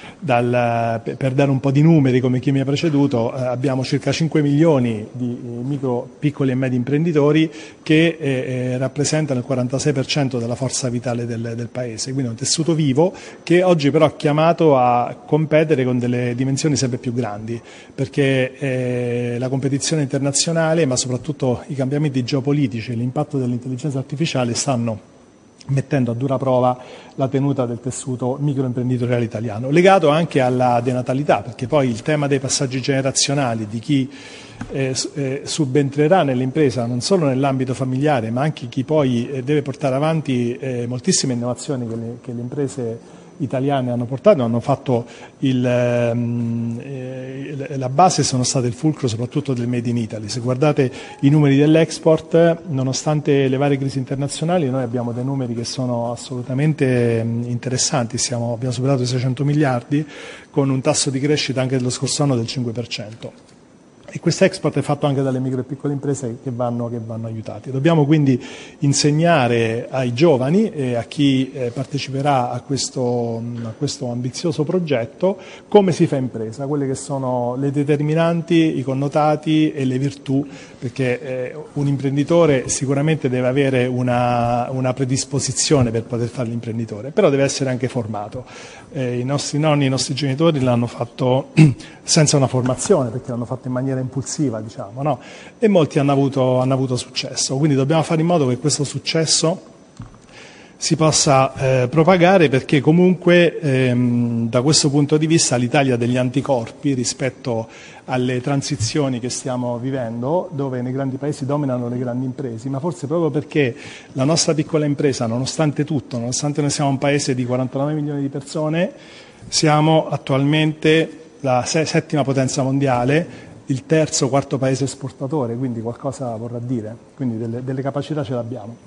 Speaker 9: dal, per dare un po' di numeri come chi mi ha preceduto, eh, abbiamo circa cinque milioni di micro, piccoli e medi imprenditori che eh, rappresentano il quarantasei per cento della forza vitale del, del Paese, quindi è un tessuto vivo che oggi però è chiamato a competere con delle dimensioni sempre più grandi, perché eh, la competizione internazionale, ma soprattutto i cambiamenti geopolitici e l'impatto dell'intelligenza artificiale stanno mettendo a dura prova la tenuta del tessuto microimprenditoriale italiano, legato anche alla denatalità, perché poi il tema dei passaggi generazionali, di chi eh, eh, subentrerà nell'impresa non solo nell'ambito familiare, ma anche chi poi eh, deve portare avanti eh, moltissime innovazioni che le, che le imprese italiane hanno portato, hanno fatto il, ehm, eh, la base, sono state il fulcro soprattutto del Made in Italy. Se guardate i numeri dell'export, nonostante le varie crisi internazionali, noi abbiamo dei numeri che sono assolutamente interessanti. Siamo, abbiamo superato i seicento miliardi con un tasso di crescita anche dello scorso anno del cinque per cento. E questo export è fatto anche dalle micro e piccole imprese che vanno, che vanno aiutati. Dobbiamo quindi insegnare ai giovani e a chi eh, parteciperà a questo, a questo ambizioso progetto come si fa impresa, quelle che sono le determinanti, i connotati e le virtù, perché eh, un imprenditore sicuramente deve avere una, una predisposizione per poter fare l'imprenditore, però deve essere anche formato. Eh, I nostri nonni, i nostri genitori l'hanno fatto senza una formazione, perché l'hanno fatto in maniera impulsiva, diciamo, no? E molti hanno avuto, hanno avuto successo, quindi dobbiamo fare in modo che questo successo si possa eh, propagare, perché comunque ehm, da questo punto di vista l'Italia ha degli anticorpi rispetto alle transizioni che stiamo vivendo, dove nei grandi paesi dominano le grandi imprese, ma forse proprio perché la nostra piccola impresa, nonostante tutto, nonostante noi siamo un paese di quarantanove milioni di persone, siamo attualmente la settima potenza mondiale, il terzo o quarto paese esportatore, quindi qualcosa vorrà dire, quindi delle, delle capacità ce l'abbiamo.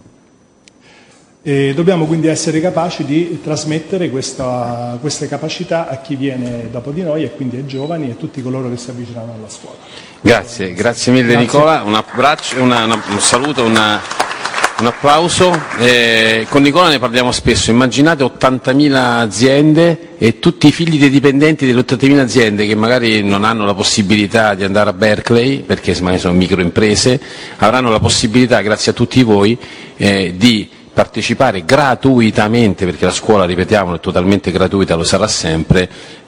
Speaker 9: E dobbiamo quindi essere capaci di trasmettere questa, queste capacità a chi viene dopo di noi, e quindi ai giovani e tutti coloro che si avvicinano alla scuola.
Speaker 2: Grazie, grazie mille grazie. Nicola, un abbraccio, una, una, un saluto, una, un applauso. Eh, con Nicola ne parliamo spesso. Immaginate ottantamila aziende e tutti i figli dei dipendenti delle ottantamila aziende che magari non hanno la possibilità di andare a Berkeley, perché magari sono microimprese, avranno la possibilità, grazie a tutti voi, eh, di partecipare gratuitamente, perché la scuola, ripetiamo, è totalmente gratuita, lo sarà sempre,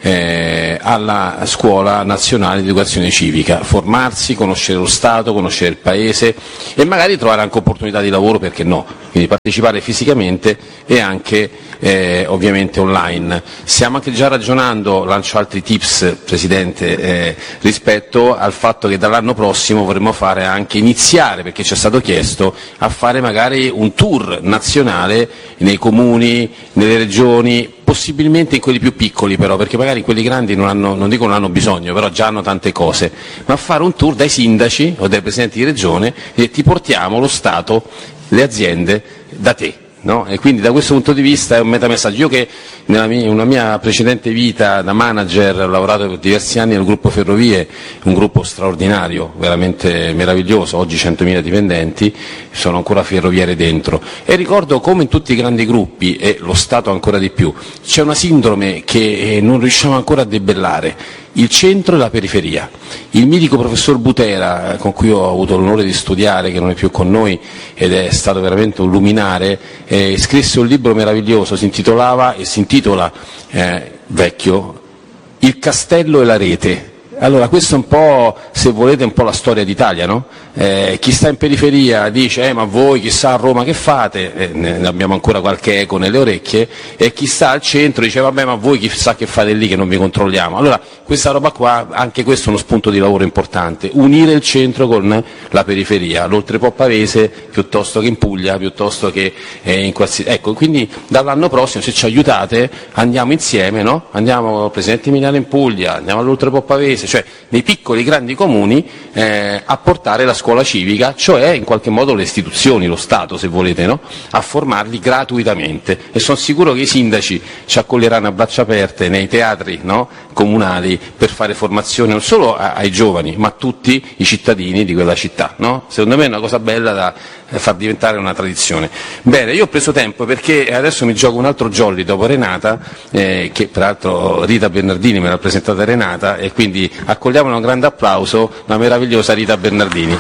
Speaker 2: eh, alla Scuola Nazionale di Educazione Civica, formarsi, conoscere lo Stato, conoscere il Paese e magari trovare anche opportunità di lavoro, perché no, quindi partecipare fisicamente e anche eh, ovviamente online. Stiamo anche già ragionando, lancio altri tips Presidente, eh, rispetto al fatto che dall'anno prossimo vorremmo fare anche, iniziare, perché ci è stato chiesto, a fare magari un tour nazionale nei comuni, nelle regioni, possibilmente in quelli più piccoli però, perché magari quelli grandi non hanno, non dico non hanno bisogno, però già hanno tante cose, ma fare un tour dai sindaci o dai presidenti di regione e ti portiamo lo Stato, le aziende da te. No? E quindi da questo punto di vista è un metamessaggio. Io che nella mia, una mia precedente vita da manager ho lavorato per diversi anni nel gruppo Ferrovie, un gruppo straordinario, veramente meraviglioso, oggi centomila dipendenti, sono ancora ferroviere dentro, e ricordo come in tutti i grandi gruppi, e lo Stato ancora di più, c'è una sindrome che non riusciamo ancora a debellare: il centro e la periferia. Il mitico professor Butera, con cui ho avuto l'onore di studiare, che non è più con noi ed è stato veramente un luminare, eh, scrisse un libro meraviglioso, si intitolava e si intitola eh, vecchio, Il castello e la rete. Allora, questo è un po', se volete, un po' la storia d'Italia, no? Eh, chi sta in periferia dice, eh, ma voi chissà a Roma che fate, eh, ne abbiamo ancora qualche eco nelle orecchie, e chi sta al centro dice, vabbè, ma voi chissà che fate lì che non vi controlliamo. Allora, questa roba qua, anche questo è uno spunto di lavoro importante, unire il centro con la periferia, l'oltrepo pavese piuttosto che in Puglia, piuttosto che eh, in qualsiasi... Ecco, quindi dall'anno prossimo, se ci aiutate, andiamo insieme, no? Andiamo al Presidente Emiliano in Puglia, andiamo all'oltrepo pavese, cioè nei piccoli grandi comuni, eh, a portare la scuola civica, cioè in qualche modo le istituzioni, lo Stato se volete, no? A formarli gratuitamente, e sono sicuro che i sindaci ci accoglieranno a braccia aperte nei teatri, no? Comunali, per fare formazione non solo a, ai giovani ma a tutti i cittadini di quella città, no? Secondo me è una cosa bella da eh, far diventare una tradizione. Bene, io ho preso tempo perché adesso mi gioco un altro jolly dopo Renata, eh, che peraltro Rita Bernardini me l'ha presentata Renata, e quindi accogliamo con un grande applauso la meravigliosa Rita Bernardini.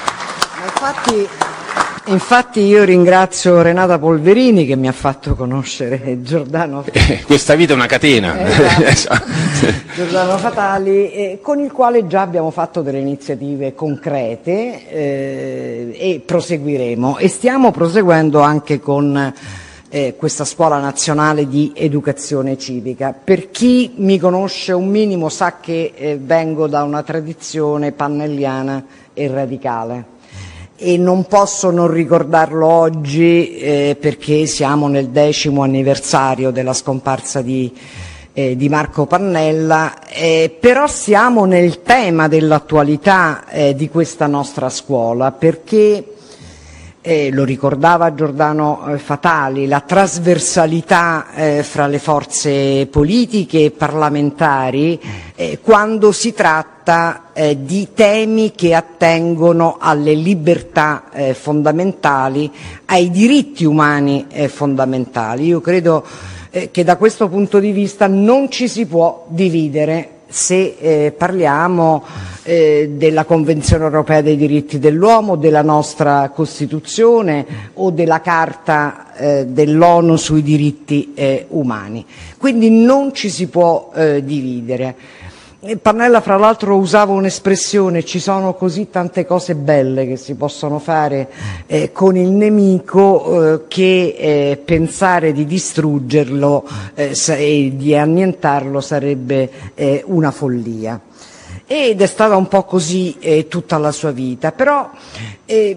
Speaker 10: Infatti, infatti io ringrazio Renata Polverini che mi ha fatto conoscere Giordano.
Speaker 2: Eh, questa vita è una catena.
Speaker 10: Eh, esatto. Giordano Fatali, eh, con il quale già abbiamo fatto delle iniziative concrete eh, e proseguiremo, e stiamo proseguendo anche con Eh, questa Scuola Nazionale di Educazione Civica. Per chi mi conosce un minimo sa che eh, vengo da una tradizione pannelliana e radicale, e non posso non ricordarlo oggi eh, perché siamo nel decimo anniversario della scomparsa di, eh, di Marco Pannella, eh, però siamo nel tema dell'attualità eh, di questa nostra scuola, perché Eh, lo ricordava Giordano eh, Fatali, la trasversalità eh, fra le forze politiche e parlamentari eh, quando si tratta eh, di temi che attengono alle libertà eh, fondamentali, ai diritti umani eh, fondamentali. Io credo eh, che da questo punto di vista non ci si può dividere se eh, parliamo eh, della Convenzione Europea dei diritti dell'uomo, della nostra Costituzione o della Carta eh, dell'ONU sui diritti eh, umani. Quindi non ci si può eh, dividere. Pannella fra l'altro usava un'espressione: ci sono così tante cose belle che si possono fare eh, con il nemico eh, che eh, pensare di distruggerlo eh, e di annientarlo sarebbe eh, una follia. Ed è stata un po' così eh, tutta la sua vita, però eh,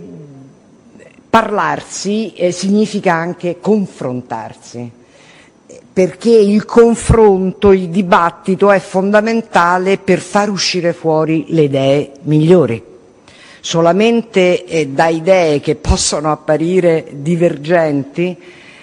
Speaker 10: parlarsi eh, significa anche confrontarsi, perché il confronto, il dibattito è fondamentale per far uscire fuori le idee migliori. Solamente eh, da idee che possono apparire divergenti,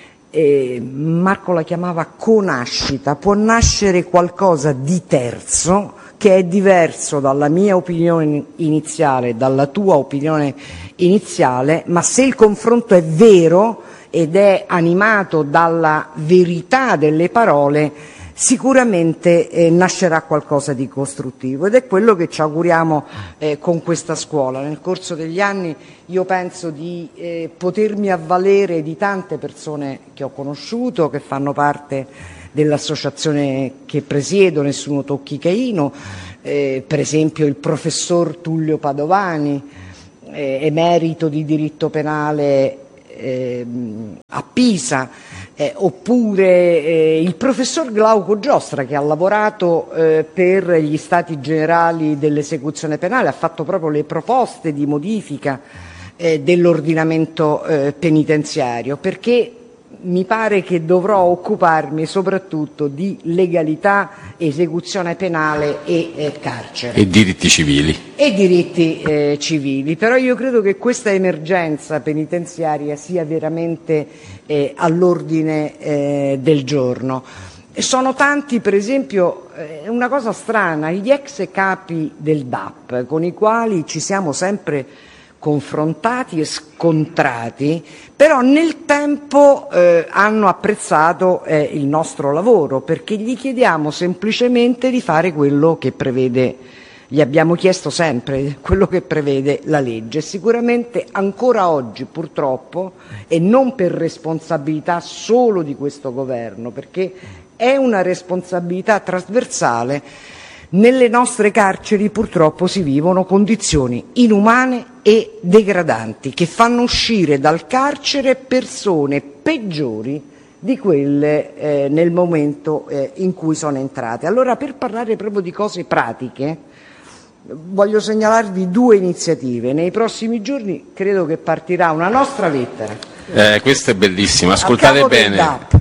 Speaker 10: eh, Marco la chiamava conascita, può nascere qualcosa di terzo che è diverso dalla mia opinione iniziale, dalla tua opinione iniziale, ma se il confronto è vero ed è animato dalla verità delle parole, sicuramente eh, nascerà qualcosa di costruttivo, ed è quello che ci auguriamo eh, con questa scuola. Nel corso degli anni io penso di eh, potermi avvalere di tante persone che ho conosciuto, che fanno parte dell'associazione che presiedo, Nessuno Tocchi Caino, eh, per esempio il professor Tullio Padovani, eh, emerito di diritto penale Eh, a Pisa, eh, oppure eh, il professor Glauco Giostra, che ha lavorato eh, per gli Stati Generali dell'esecuzione penale, ha fatto proprio le proposte di modifica eh, dell'ordinamento eh, penitenziario, perché mi pare che dovrò occuparmi soprattutto di legalità, esecuzione penale e eh, carcere.
Speaker 2: E diritti civili.
Speaker 10: E diritti eh, civili. Però io credo che questa emergenza penitenziaria sia veramente eh, all'ordine eh, del giorno. E sono tanti, per esempio, eh, una cosa strana, gli ex capi del D A P, con i quali ci siamo sempre confrontati e scontrati, però nel tempo eh, hanno apprezzato eh, il nostro lavoro, perché gli chiediamo semplicemente di fare quello che prevede, gli abbiamo chiesto sempre quello che prevede la legge. Sicuramente ancora oggi, purtroppo, e non per responsabilità solo di questo governo, perché è una responsabilità trasversale, nelle nostre carceri purtroppo si vivono condizioni inumane e degradanti che fanno uscire dal carcere persone peggiori di quelle eh, nel momento eh, in cui sono entrate. Allora, per parlare proprio di cose pratiche, voglio segnalarvi due iniziative. Nei prossimi giorni credo che partirà una nostra lettera.
Speaker 2: Eh, questa è bellissima, ascoltate bene.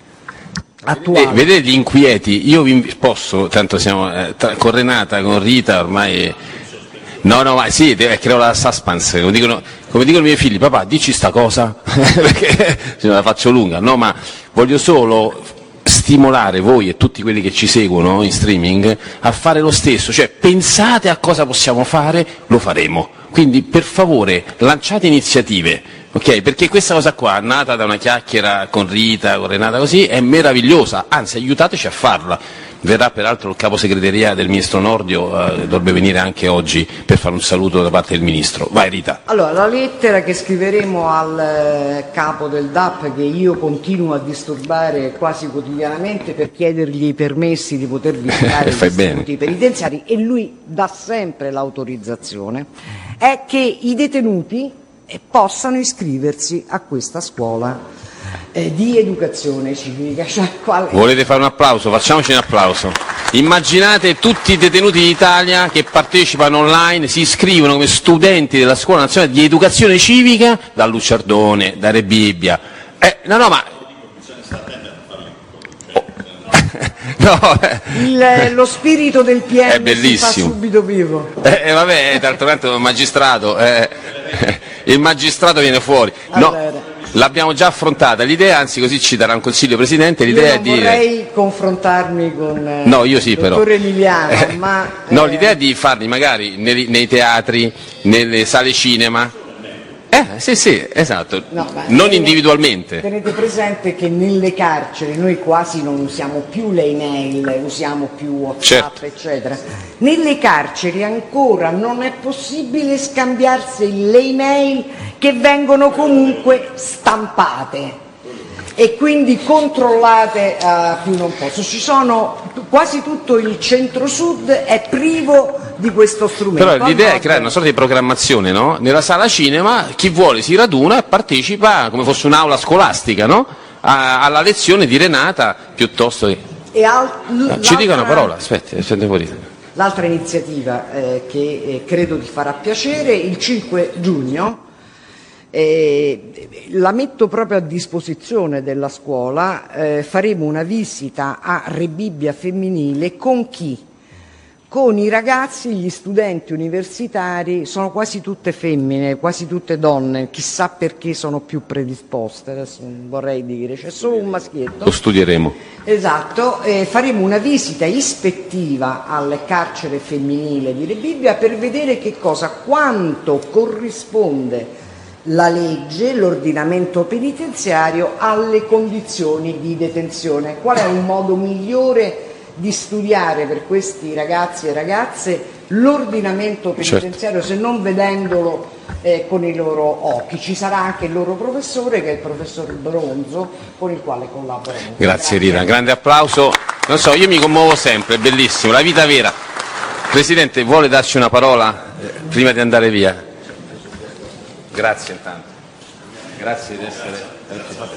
Speaker 2: Eh, vedete gli inquieti, io vi posso, tanto siamo eh, tra, con Renata, con Rita ormai, no no ma sì, deve, creo la suspense, come dicono, come dicono i miei figli, papà dici sta cosa, perché se no la faccio lunga, no, ma voglio solo stimolare voi e tutti quelli che ci seguono in streaming a fare lo stesso, cioè pensate a cosa possiamo fare, lo faremo, quindi per favore lanciate iniziative. Ok, perché questa cosa qua, nata da una chiacchiera con Rita, con Renata così, è meravigliosa, anzi aiutateci a farla. Verrà peraltro il capo segreteria del ministro Nordio, eh, dovrebbe venire anche oggi per fare un saluto da parte del ministro. Vai Rita.
Speaker 10: Allora, la lettera che scriveremo al eh, capo del D A P, che io continuo a disturbare quasi quotidianamente per chiedergli i permessi di poter visitare gli istituti penitenziari, e lui dà sempre l'autorizzazione, è che i detenuti possano iscriversi a questa scuola eh, di educazione civica. Cioè, qual...
Speaker 2: Volete fare un applauso? Facciamoci un applauso. Immaginate tutti i detenuti d'Italia che partecipano online, si iscrivono come studenti della Scuola Nazionale di Educazione Civica da Lucciardone, da Rebibbia. Eh, no, no, ma... No,
Speaker 10: Il, lo spirito del P M si fa subito vivo.
Speaker 2: Eh, eh, vabbè, d'altro canto il magistrato, eh, il magistrato viene fuori. No, allora, l'abbiamo già affrontata l'idea, anzi così ci darà un consiglio Presidente, l'idea
Speaker 10: io non
Speaker 2: è di...
Speaker 10: vorrei confrontarmi con eh,
Speaker 2: no, io sì,
Speaker 10: il dottore
Speaker 2: però.
Speaker 10: Emiliano,
Speaker 2: eh,
Speaker 10: ma...
Speaker 2: No,
Speaker 10: eh...
Speaker 2: l'idea è di farli magari nei, nei teatri, nelle sale cinema. Eh, sì, sì, esatto, no, non tenete, individualmente.
Speaker 10: Tenete presente che nelle carceri noi quasi non usiamo più le email, usiamo più WhatsApp, certo, eccetera. Nelle carceri ancora non è possibile scambiarsi le email, che vengono comunque stampate e quindi controllate a più non posso. Ci sono quasi tutto il centro-sud è privo di questo strumento.
Speaker 2: Però l'idea è creare una sorta di programmazione, no? Nella sala cinema chi vuole si raduna e partecipa come fosse un'aula scolastica, no? A, alla lezione di Renata piuttosto che...
Speaker 10: E al,
Speaker 2: ah, ci dica una parola, aspetti, aspetti un po' di...
Speaker 10: L'altra iniziativa eh, che eh, credo ti farà piacere, il cinque giugno, eh, la metto proprio a disposizione della scuola, eh, faremo una visita a Rebibbia femminile con chi? Con i ragazzi, gli studenti universitari, sono quasi tutte femmine, quasi tutte donne, chissà perché sono più predisposte, adesso non vorrei dire, c'è solo un maschietto.
Speaker 2: Lo studieremo.
Speaker 10: Esatto, eh, faremo una visita ispettiva al carcere femminile di Rebibbia per vedere che cosa, quanto corrisponde la legge, l'ordinamento penitenziario alle condizioni di detenzione, qual è un modo migliore di studiare per questi ragazzi e ragazze l'ordinamento penitenziario, certo, se non vedendolo eh, con i loro occhi. Ci sarà anche il loro professore, che è il professor Bronzo, con il quale collaboreremo.
Speaker 2: Grazie Rita, grande applauso. Non so, io mi commuovo sempre, è bellissimo, la vita vera. Presidente, vuole darci una parola eh, prima di andare via? Grazie intanto. Grazie di essere...